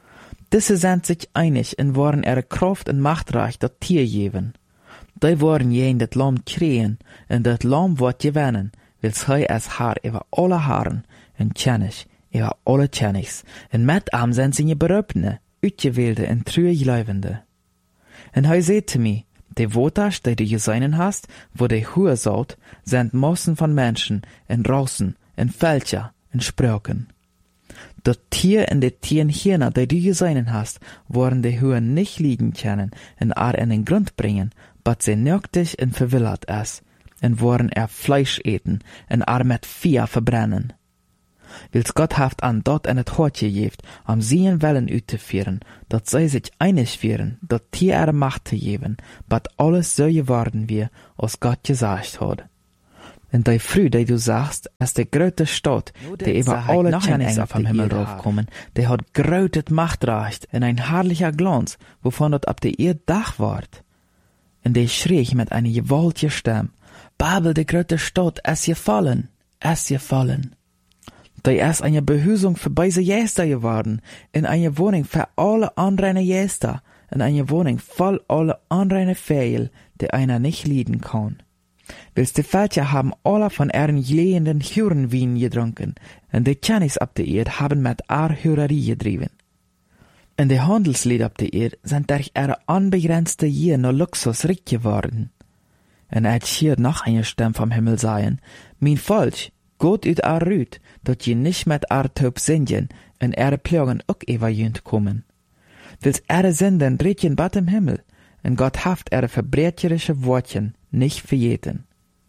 Speaker 1: Diese sind sich einig und wollen ihre Kraft und Macht reicht dat Tier geben. Die wollen jen dat Lamm schreien, und dat Lamm wird gewinnen, wils hei es Haar über alle Haaren, und Tschenig über alle Tschenigs, und mit am sind sie Berübne, Utgewählte und true Gläubende. Und hei sagte mir, die Woters, die du gesehen hast, wo die Höhe saut, sind Massen von Menschen, in Rossen, in Fälscher, in Spröken. Das Tier in die Tieren hierna, die du gesehen hast, wollen die Höhe nicht liegen können, in den Grund bringen, but sie nöchtig und verwillert es, und wollen Fleisch eten, und mit Feuer verbrennen. Wils Gott haft an dort en het hart gegeven, om zijn willen uit te vieren, dat zij zich einig vieren, dat die er macht te geven, wat alles zo geworden wie, als Gott gesagt had. En die früh, die du sagst, als de grote stad, die über alle Tjenningen vom Himmel raufkommen, die hat grotet Machtrecht en ein herrlicher Glanz, wovon dat ab de eerd dag ward. En die schreeg met eine gewaltige stem, Babel, de grote stad, es gefallen, es gefallen. Die ist eine Behüsung für beise Jäster geworden, in eine Wohnung für alle unreine Jäster, in eine Wohnung voll alle unreine Fehl, die einer nicht lieben kann. Wils die Völker haben alle von ihren glühenden Hurenwein getrunken, und die Tjennis ab der Erde haben mit Hurerie getrieben. Und die Handelslieder ab der Erde sind durch ihre unbegrenzte Gier nur Luxus reich geworden. Und hier noch eine Stimme vom Himmel sagen, mein Volk, Gott ut rüt, dat je nicht mit Taub singen, und Plagen auch überjönt kommen. Wils Sünden redjen bat im Himmel, und Gott haft verbrecherische Wortchen nicht verjeten.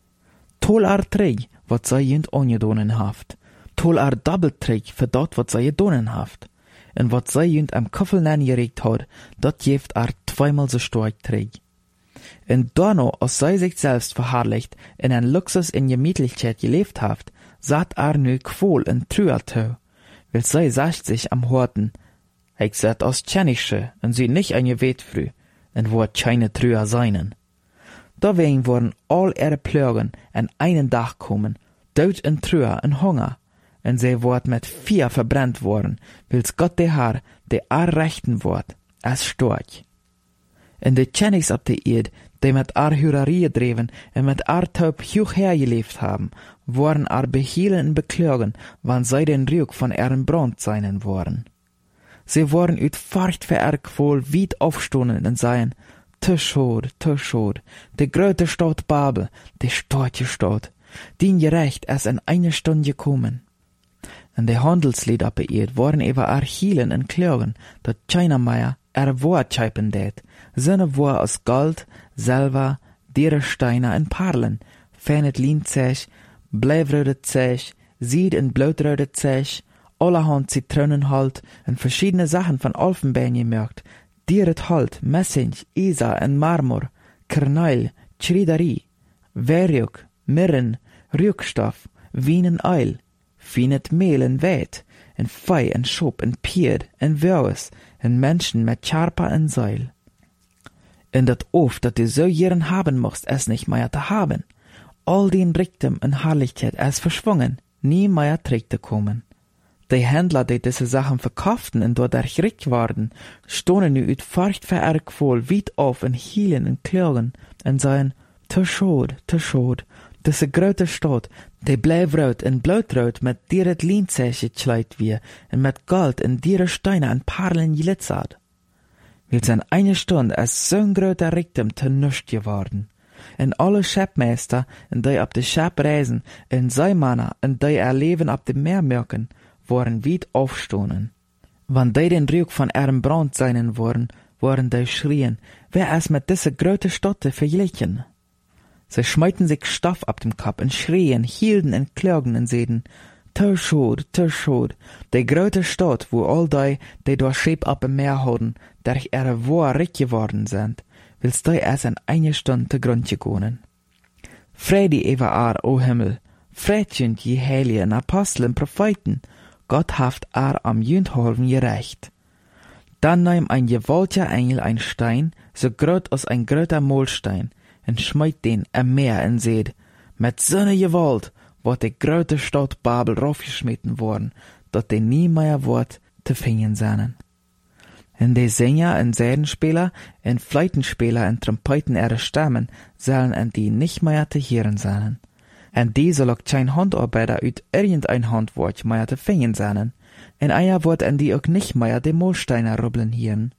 Speaker 1: Tol Träg, wat sei jünt ongedonen haft. Tol Doppelträg für dort, wat sei gedonen haft. Und wat sei jünt am Kuffel geregt hat, dat jeft zweimal so stark träg. Und Donno, als sei sich selbst verherrlicht, in ein Luxus in Gemütlichkeit gelebt haft, saht nu quol in Trüertau, weil sei sagt sich am Horten, ich sat aus Tschenische, und sie nicht ein Gebet früh, und wo keine Trüer seinen. Dawein wurden all ihre Plögen an einen Tag kommen, Tod und Trüer und Hunger, und sie wurden mit Feuer verbrannt worden, wils Gott der Herr, der rechten wort, als Storch. Und die Tschenis ab der Erde, die mit Hurerie dreven und mit Taub hoch hergelebt haben, waren behielen und beklagen, wann sie den Rück von ihren Brand seinen waren. Sie waren uit Furcht für Qual weit aufstonden und seien, te schade, die grote Stadt Babel, die starke Stadt, die gerecht ist in eine Stunde gekommen. Und die Handelslied ab der Erde waren über hielen und klagen, dat keiner mehr Wort scheipen det, seine Wort aus Gold, Silber, Dierensteine und Perlen, fenet Linzech, bleifrode Zech, Sied und blutrode Zech, allerhand Zitronenhalt und verschiedene Sachen von Elfenbein gemerkt, Dieret Halt, Messing, Isa und Marmor, Kernel, Schriederie, Werjuk, Mirren, Rückstoff, Wien und Eil, Finet Mehl und Wet, und Fei und Schop und Pied und Wörs, und Menschen mit Charpa und Seil. Und dat oft, dat du so jeren haben musst, es nicht mehr zu haben. All den Reichtum und Herrlichkeit es verschwungen, nie mehr trägt kommen. Die Händler, die diese Sachen verkauften und dadurch reich waren, stonden nu uit Furcht für Qual weit auf und hielen und klagen und sagen, te schade, diese grote Stadt, die bleifrot und blutrot mit dieret Linzech geschleit wie und mit Gold und diere Steine und Perlen glitzert. Wils in eine Stunde es so'n groter Reichtum te nüscht geworden. Und alle Schäppmeister, und die ab de Schäpp reisen, und Seemanner, und die Leben ab dem Meer merken, waren weit aufstonen. Wann die den Rück von ihrem Brand seinen waren die schrien, wer es mit dieser grote Stadt verglichen? Sie schmeiten sich Stoff ab dem Kopf und schrien, hielten und klagen und seden, te schade, die grote Stadt, wo all die durch Schiff ab dem Meer hoden, durch ihre Wohr reich geworden sind, willst du erst in eine Stunde zu Grund gegangen. Fredi über o Himmel, Fredjünd je Heiligen, Aposteln, Propheten, Gott haft am Jündholven gerecht. Dann nahm ein gewaltiger Engel ein Stein, so groß als ein großer Mohlstein, und schmeit den am Meer und seht, mit so einer Gewalt wird die große Stadt Babel raufgeschmitten worden, dat die nie mehr wird zu finden sein. Und die Sänger und Sädenspieler und Fleitenspieler und Trompeten ihrer Stimmen sollen an die nicht mehr zu hören sein. Und die soll auch kein Handarbeiter uit irgendein Handwerk mehr zu finden sein. Und einer wird an die auch nicht mehr die Mohlsteine rubbeln hören.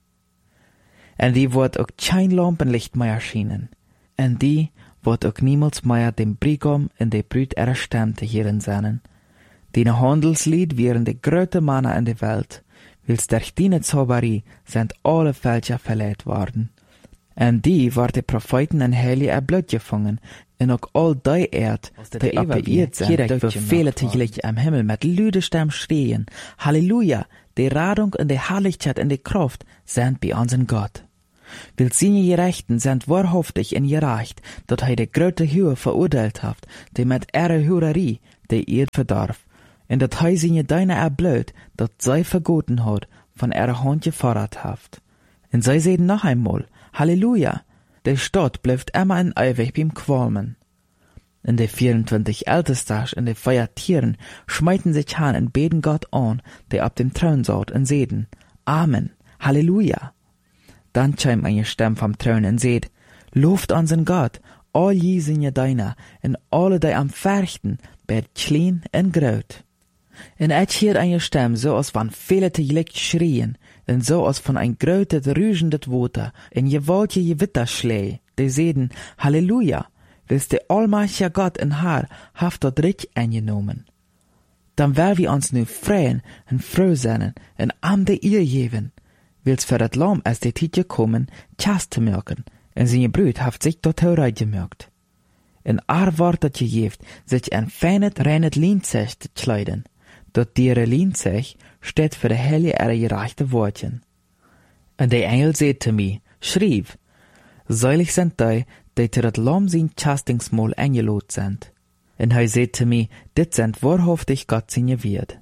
Speaker 1: Und die wird auch kein Lampenlicht mehr schienen. Und die wird auch niemals mehr dem Brigam in die Brüt ihrer Stimme zu hören sein. Die Handelslied wären die größte Männer in der Welt, wils durch die Zauberie sind alle Völker verleiht worden. Und die war die Propheten und Heilige Blut gefangen, En ook al die Erd, die op de Erd zijn, die vervelen tegelijk am Himmel met luide stem schreien. Halleluja, die Radung und die Herrlichkeit und die Kraft sind bei unseren Gott. Weil seine Gerechten sind wahrhaftig in gerecht, dat hij de grote Höhe verurteilt hat, die met ihre Hurerie die Erd verdarf, en dat hij seine Deine erbleut, dat zij vergoten hat, von ihrer Hand gefordert hat. En zij zeiden noch einmal, Halleluja, die Stadt bleibt immer in ewig beim Qualmen. En die 24 Ältesters en die 4 Tieren schmeiten sich an und beten Gott an, der ab dem Thron saut, und seden, Amen, Halleluja. Dann chimt eine Stimme vom Thron und seht, Lobt unseren Gott, all je seine Deiner, en alle die am Färchten, bet klein en groot. En ich hiert eine Stimme, so als van viele tegelijk schreien, en so als von ein grotes, rügendes Water, en gewaltige Gewitterschläge, die seden, Halleluja, willst der allmächtige Gott in Herr, haft dort Recht eingenommen. Dann will wir uns nu freuen en froh sein, en am de Ehr geben, willst für das Lamm als die Zeit gekommen, Tjas zu merken, en seine Brüd haft sich dort hereigemerkt. En wordt dat gegeeft, sich ein feines, reines Lienzech zu kleiden. Dat diere Lienzech steht für de helle gerechte Wortchen. En de Engel seht zu mir, schrieb, seilig sind die zu dat Lamm sein Chastingsmahl eingelot sind. En hij seht zu mir, dit sind wahrhaftig Gott seine Wirt.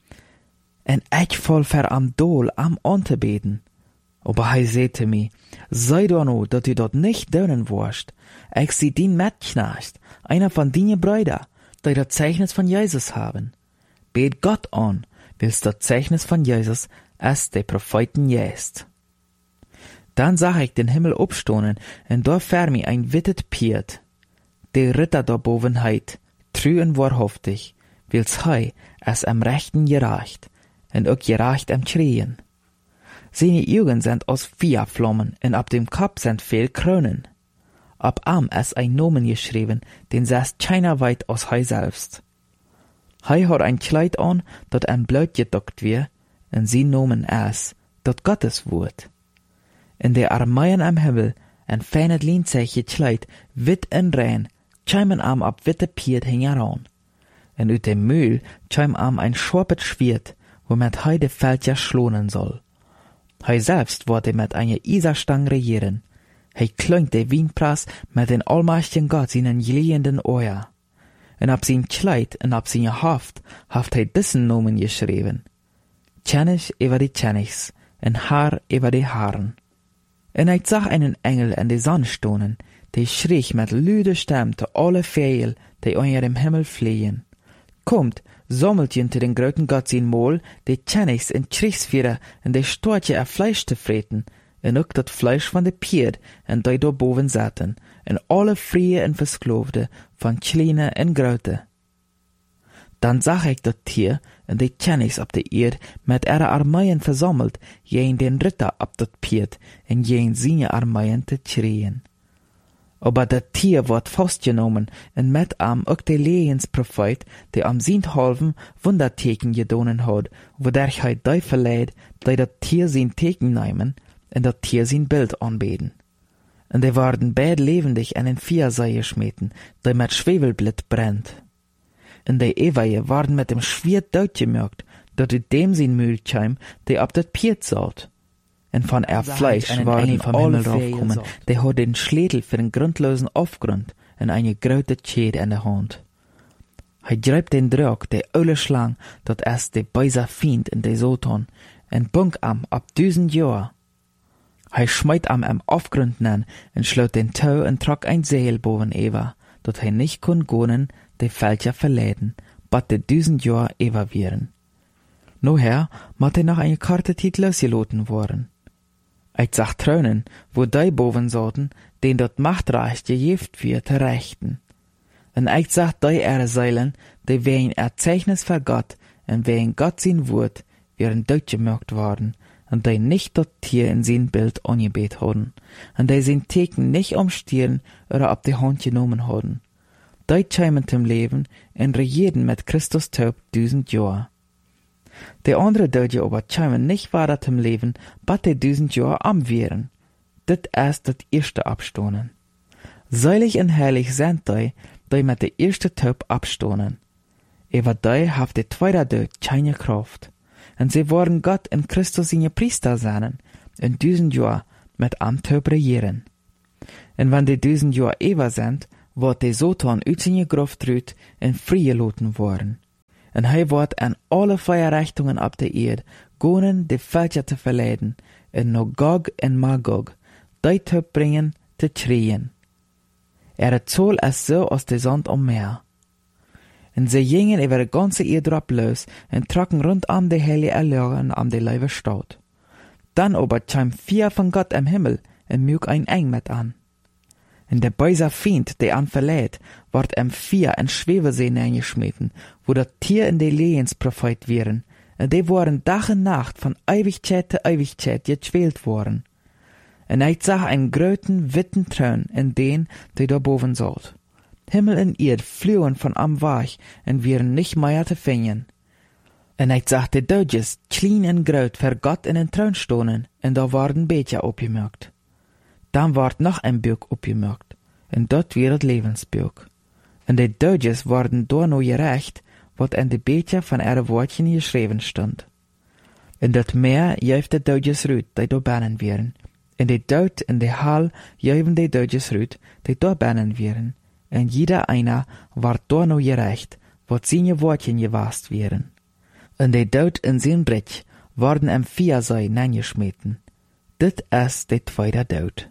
Speaker 1: En ich voll ver am Dol am Antebeten. Aber hij seht zu mir, sei doch no, dat du dort nicht dönen wirst. Ich sie din Metknecht, einer von dine Brüder, die das Zeichnis von Jesus haben. Bet Gott an, willst das Zeichnis von Jesus, als der Propheten jest. Dann sah ich den Himmel abstonen, und da fär mi ein wittet Piet. Der Ritter da boven heit, trü und wahrhaftig, wills hei es am Rechten gereicht, und auch gereicht am Schrien. Seine Augen sind aus Feuerflammen, und ab dem Kopf sind viel Kronen. Ab am es ein Nomen geschrieben, den saß keiner weit aus hei selbst. Hei hat ein Kleid an, dat ein Blut gedockt wir, und sie Nomen es, dat Gottes Wort. In der Armeien am Himmel, ein feines Lienzech gekleid, wit und rein, chimen am ab witte Piet hingeran. Und ut dem Mühl chim am ein scharpet Schwert, womit hei de Feld schlonen soll. Hei selbst wollte mit einer Iserstang regieren. Hei klöngt de Wienprass mit den allmächtigen Gott seinen glühenden Euer. Und ab sein Kleid und ab seine Haft hei diesen Nomen geschrieben. Tschenich über die Tschenichs, und Haar über die Haaren. Und ich sah einen Engel in die Sonne stonen, die schrie mit lüde Stimme zu alle Vögel, die unter dem Himmel fliehen. Kommt, sammelt jente den großen Gott sein Mahl, die Tschenichs und Kriegsführer und die Storche auf Fleisch zu freten, und auch das Fleisch von de Pied, und die da boven saten, und alle Frie und Versklavte, von Kleine und Grote. Dann sah ich das Tier und die Tschenichs auf der Erde mit ihrer Armeien versammelt, jen den Ritter ab das Pied, und jen seine Armeien zu schreien. Aber das Tier wird festgenommen, und mit am auch der Lehens-Prophet, der am Sinthalven Wunderteken gedonen hat, wodurch er die verleiht, die das Tier sein Teken nehmen, und das Tier sein Bild anbeten. Und die werden beid lebendig an den Viersei geschmeten, die mit Schwefelblit brennt. Und die Eweie waren mit dem Schwert durchgemerkt, dat u dem sein Mühl chim, die ab dat Piet saut. Und von Fleisch waren alle draufgekommen, die hat den Schädel für den grundlosen Aufgrund und eine große Schäde in der Hand. Er greift den Drog, der olle Schlang, dat es der böse Fiend in der Satan, und bunk am ab 1000 Jahr. Er schmeit am Aufgrund nen und schloot den Tau und trag ein Seil boven Eva, dat er nicht kon gonen, de Fälscher verläden, bat de 1000 Jahr Eva wären. Noher mat nach eine Karte Tit losgeloten worden. Ich sag Trönen, wo die boven sollten, den dort machtreich gejeft wird, te rechten. Und ich sag die Seilen, die wegen Erzeichnis für Gott und wegen Gott sein Wort, wären durchgemerkt worden, und die nicht das Tier in sein Bild angebet haben, und die sein Teken nicht umstieren oder ab die Hand genommen haben. Die kämen zum Leben und regieren mit Christus taub 1000 Jahre. Die andere Deutsche aber kämen nicht weiter zum Leben, bat die 1000 Jahre am wären. Das ist das erste Abstonen. Seilig en heilig sind die met de eerste Taub abstonen. Ewer die haft de tweede dood keine Kraft. En sie worden Gott in Christus in je Priester zijn, in 1000 Jahr met am Taub regieren. En wann die 1000 Jahr ewer sind, wordt de Satan uit zijn Gruft ruut en vrijgelaten worden. En hij wordt aan alle Feierrichtungen op de Erde gonen de Völker te verleiden, en no Gog en Magog, die Taub bringen te schreien. Het zool es zo als de zand om Meer. En ze gingen over de ganze Erde drop los en trokken rondom de heilige Erlögen am de Leibe Stadt. Dann aber kam 4 von Gott am Himmel en mjuk ein Eng mit an. En der böse Fiend, der an verleiht, ward 4 en Schwebesee eingeschmeten, wo dat Tier in de Lehens Prophet wären, en die waren Tag und Nacht von Ewigkeit zu Ewigkeit geschwelt worden. En ich sah einen gröten, witten Thron in den, der da boven sollt. Himmel und Erd flohen von am Weich en wären nicht mehr zu finden. En ich sah die Dodges, klein en groot, für Gott in den Thron stonen, en da waren Becher opgemerkt. Dann ward noch ein Buch opgemerkt, en dort weer het Lebensbuch. En die Dodges worden door no gerecht, wat in de Becher von ihre Wortchen geschrieben stond. En dat Meer juift de Dodges ruut, die do bannen wären. En de Dood in de Hal juiven de Dodges ruut, die do bannen wären. En jeder einer ward door no gerecht, wat seine Wortchen gewast wären. En de Dood in zijn Brich worden 4 sei neingeschmeten. Dit is de tweede Dood.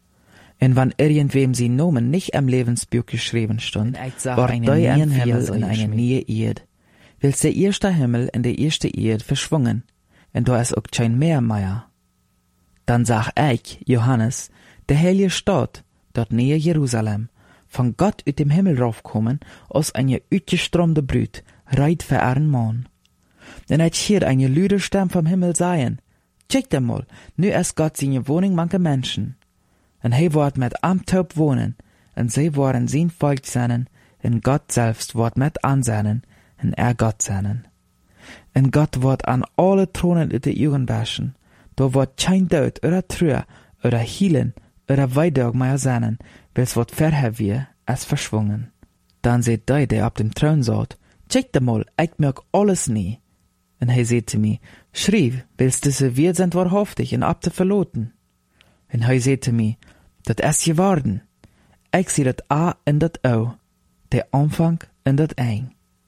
Speaker 1: En wann irgendwem sie Nomen nicht am Lebensbuch geschrieben stund, ward die ein Himmel in eine neue Erd. Wils der erste Himmel in der erste Erd verschwungen, en da is auch kein mehr. Dann sag ich, Johannes, der heilige Stadt, dort nähe Jerusalem, von Gott uit dem Himmel raufkommen, aus eine uitgestromde Brut, reit für einen Mann. En ich hier eine lüde Stimme vom Himmel sagen, check mal, nu is Gott seine Wohnung manche Menschen. En hij wordt met am Taub wohnen, en zij worden zijn Volk zijn, en Gott selbst wordt met aanzien, en Gott zijn. En Gott wordt aan alle Thronen uit de Augen waschen, da wordt kein Dood, oder Trühe, oder Hielen, oder Weidog mehr sein, wils wordt verher wir, als verschwungen. Dann seht die auf dem Thron sagt, check mal, ich merk alles nie. En hij seht zu mir, schrieb, willst diese wir sind wahrhaftig en ab te verloten. En hij zei te mij, dat is geworden. Ik zie dat A en dat O, der Anfang en dat Eng.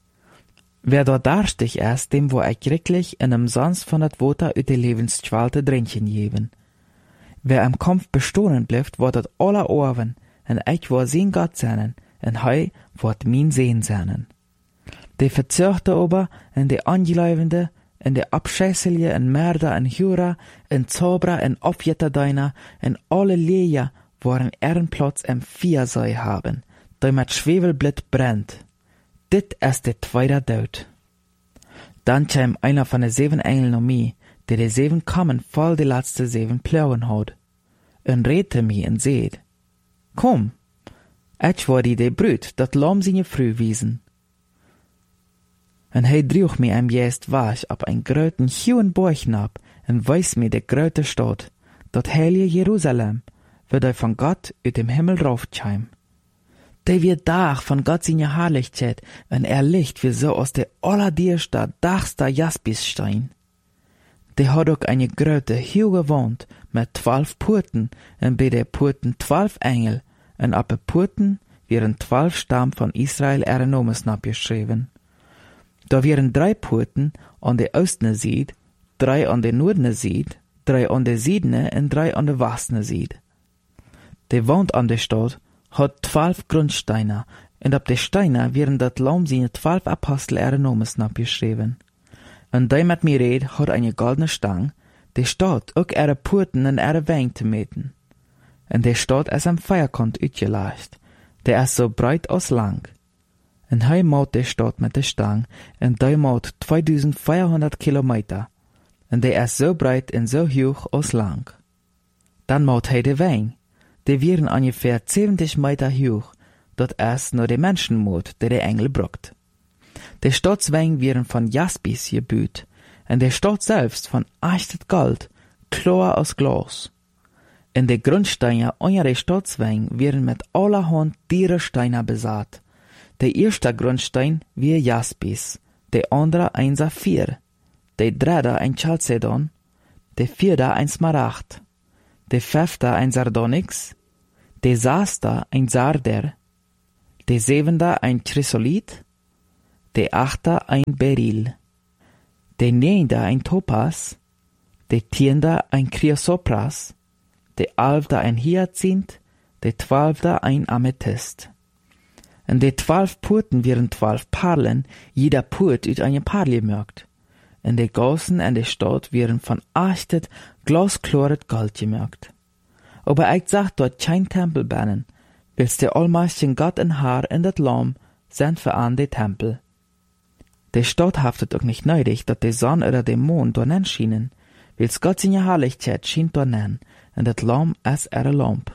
Speaker 1: Wer dort darstig ist, dem wo ich wirklich in dem Sons von dat Water uit de Lebensschwalte drinken geben. Wer am Kampf bestohlen bleibt, wird dat aller Ohren, en ich war sein Gott sein, en hij wird mein Sehen sein. Die Verzörgte aber, en die Angeläufende, en de abscheißelje en Mörder en Hura, en Zauberer en Aufjetterdeiner, en alle Leja waren ihren Platz 4 sei haben, die mit Schwefelblit brennt. Dit is de tweede Dood. Dann kam einer von de 7 Engeln um mich, der de 7 Kammen voll de letzte 7 Plauen hat, en redte mich en seht, komm, ich war die de Brut, dat Lamm seine Früh wiesen. En hij droeg mij juist weg op een groten hohen Berg ab en wees mij de grote Stadt, dat heilige Jerusalem, waar hij van Gott uit dem Himmel raufkwam. Die wird Dach von Gott seine Herrlichkeit en licht wie so aus der allerdierste, dachste Jaspisstein. Die hat auch eine grote, hohe Wand mit 12 Porten en bei der Porten 12 Engel en op de Porten wären 12 Stamm von Israel ihre Nomen abgeschrieben. Da wären 3 Porten an der östne Seite, 3 an der nordne Seite, 3 an der südne en 3 an der westne Seite. Die Wand an der Stadt hat 12 Grundsteine, und auf der Steine wären dat Lamm seine 12 Apostel ihre Nomen abgeschrieben. Und die mit mir red hat eine goldene Stang, die Stadt auch ihre Porten en ihre Wänge zu meten. Und die Stadt ist am Feierkant uitgeleicht, der ist so breit als lang. En hij maut de Stadt mit der Stang, en die maut 2400 Kilometer, en die ist so breit en so hoch als lang. Dann maut hij de Weng, die wären ungefähr 70 Meter hoch, dat ist nur de Menschenmut, der de Engel bruckt. De Stadtsweng wären von Jaspis gebaut, en de Stadt selbst von echtes Gold, klar aus Glas. En de Grundsteine onder de Stadsweg werden met allerhand Dierensteine besaat. De eerste Grundstein wie Jaspis, de andere ein Saphir, de derde ein Chalcedon, de vierde ein Smaragd, de vijfde ein Sardonyx, de zesde ein Sarder, de zevende ein Chrysolith, de achte ein Beryl, de negende ein Topas, de tiende ein Chrysopras, de elfde ein Hyazinth, de twaalfde ein Amethyst. En de 12 poorten waren 12 parelen, jeder poort uit een parel gemaakt. En de gassen en de stad waren van echtet, glasklaret Gold gemaakt. Aber ik zag dort kein Tempel bannen, wils de Allmächtigen Gott en Haar en dat Lamm sind für an de Tempel. De Stadt haftet auch nicht nötig, dat de Sonne oder de Mond dornen schienen, wils Gott seine Herrlichkeit schien dornen, en dat Lamm es ihre Lamp.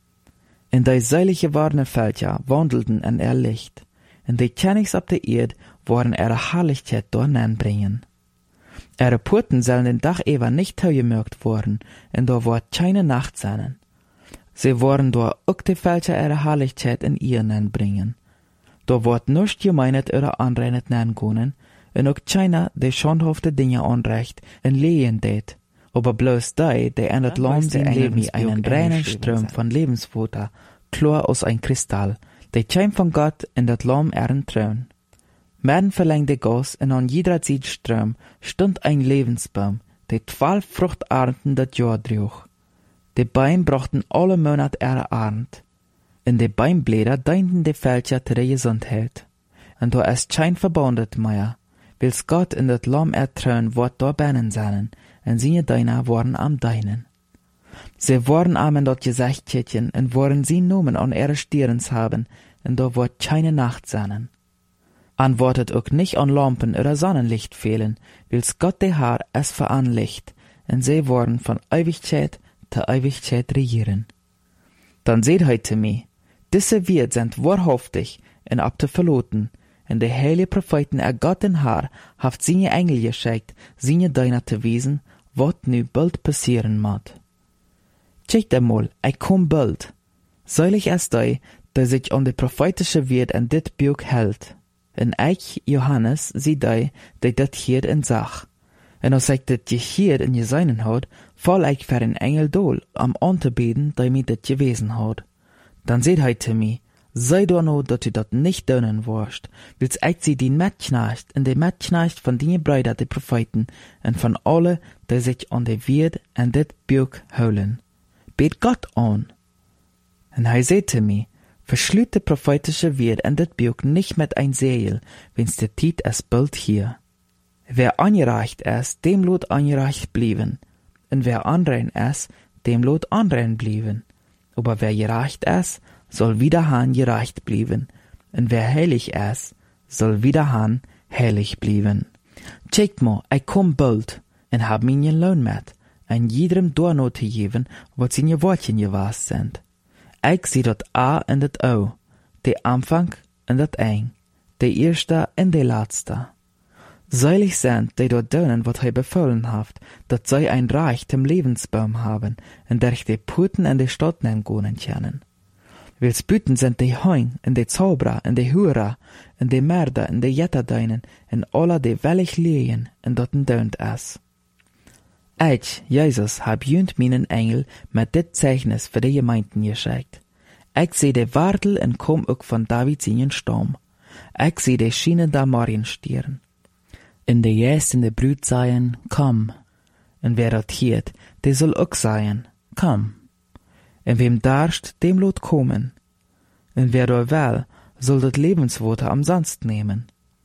Speaker 1: In die seilige Warnenfelder wandelten en Licht, en die Königs op de Erd waren ihre Herrlichkeit dornen bringen. Ihre Porten sollen den Dach ever nicht toegemerkt worden, en da war keine Nacht sein. Sie waren da auch die Felder ihre Herrlichkeit in ihren bringen. Da wordt nicht gemeinet ihre anreinet nangonen, en ook keiner die schandhafte Dinge anrecht en lehen deed. Aber bloß die an das Lamm sein Leben einen reinen Strom von Lebenswasser, klar aus ein Kristall, die käm von Gott in das Lamm ihren Thron. Mitten verlängte Gas und an jeder Seitstrom stund ein Lebensbaum, der 12 Fruchtarten das Jahr trug. Die Bäume brachten alle Monate ihre Ernt. In die Bäumblätter dienten die Felder zu der Gesundheit. Und da ist kein Verbundet mehr, wils Gott in das Lamm ertrauen wird da bennen seinen, en seine Deiner waren am Deinen. Sie waren am in dat Gesichtchen en waren sie Nomen an ihre Stirns haben, en da wird keine Nacht sein. Antwortet auch nicht an Lampen oder Sonnenlicht fehlen, wils Gott der Herr es veranlicht, en sie waren von Ewigkeit zu Ewigkeit regieren. Dann seht heute mir, diese Wert sind wahrhaftig en ab zu verloten, en de heilige Propheten Gott den Herr haft seine Engel geschickt, seine Deiner zu wiesen, wat nu bald passieren mag. Check einmal, ich komm bald. Seilig ist der sich an die prophetische Wert in dit Buch hält. En ich, Johannes, sie der dat hier in Sach. En als ich dit hier in gesehen hat, fall ich für ein Engel dool, am anzubeten, der mir dit gewesen hat. Dann seht heute mir, sei doch no, dat du dat nicht dönen wirst, wils ich sie die Metknecht und die Metknecht von die Brüder, die Propheten, und von alle, die sich an die Wert und dit Buch holen. Bet Gott an. Und er sagte mir, verschlüt die prophetische Wert und dit Buch nicht mit ein Segel, wenn's der Tiet es bald hier. Wer angereicht ist, dem lot angereicht blieben, und wer anrein ist, dem lot anrein blieben. Aber wer gereicht ist, soll wieder han gereicht blieben, und wer heilig ist, soll wieder han heilig blieben. Checkt mal, ich komm bald, und hab mir Lohn mit, en jedem Dorno zu geben, wat seine Wortchen gewast sind. Ich seh dat A und dat O, de Anfang und dat Eng, de erste und de letzte. Seilig sind, die dort dönen, wat er befohlen haft, dat sei ein Reich dem Lebensbaum haben, und der ich de Puten in de Stadt nennen können. Wils Büten sind die Heun, und die Zauberer, und die Hurer, und die Mörder, und die Jetterdeinen, und alle die wellig lehen, und dorten dönt es. Ich, Jesus, hab jünd meinen Engel mit dit Zeichnis für die Gemeinden geschickt. Ich seh de Wartel und komm auch von Davids seinen Stamm. Ich seh de Schienen da Marienstieren. In de Jäst in de Brüt seien, komm. Und wer dat hiert, der soll auch seien, komm. Und wem darst, dem lot kommen. Und wer da will, soll dat Lebenswasser umsonst nehmen.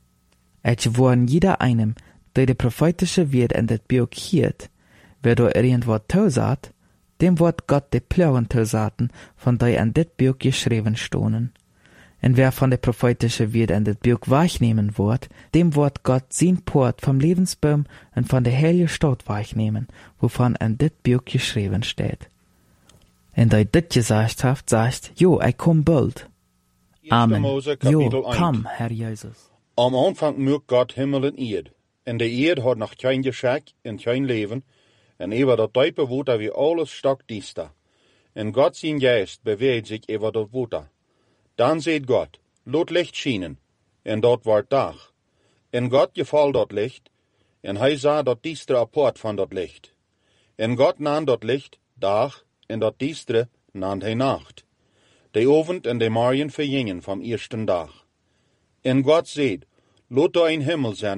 Speaker 1: Ich warn jeder einem, der de prophetische Wert in dat Buch hiert, wer da irgendwas tausat, dem wird Gott de Plagen tausaten, von der in dit Buch geschrieben stonen. Und wer von der prophetische Wert in dit Buch wahrnehmen wird, dem wird Gott sein Port vom Lebensbaum und von der heiligen Stadt wahrnehmen, wovon in dit Buch geschrieben steht. Und der dit gesagt haft, sagt, jo, ich komm bald. Amen. Jo, komm, Herr Jesus.
Speaker 2: Am Anfang mögt Gott Himmel und Erd. En de Erd hat noch kein Geschick und kein Leben, en über der Teupe wohnt wie alles stark dies da. en God zijn geest beweegt zich over dat water. Dan zegt God, laat licht schijnen, en dat wordt dag. En God geval dat licht, en hij zag dat diestre apart van dat licht. En God nam dat licht dag, en dat diestre nam hij nacht. De avond en de morgen vergingen vom eersten dag. En God zegt, laat er een hemel zijn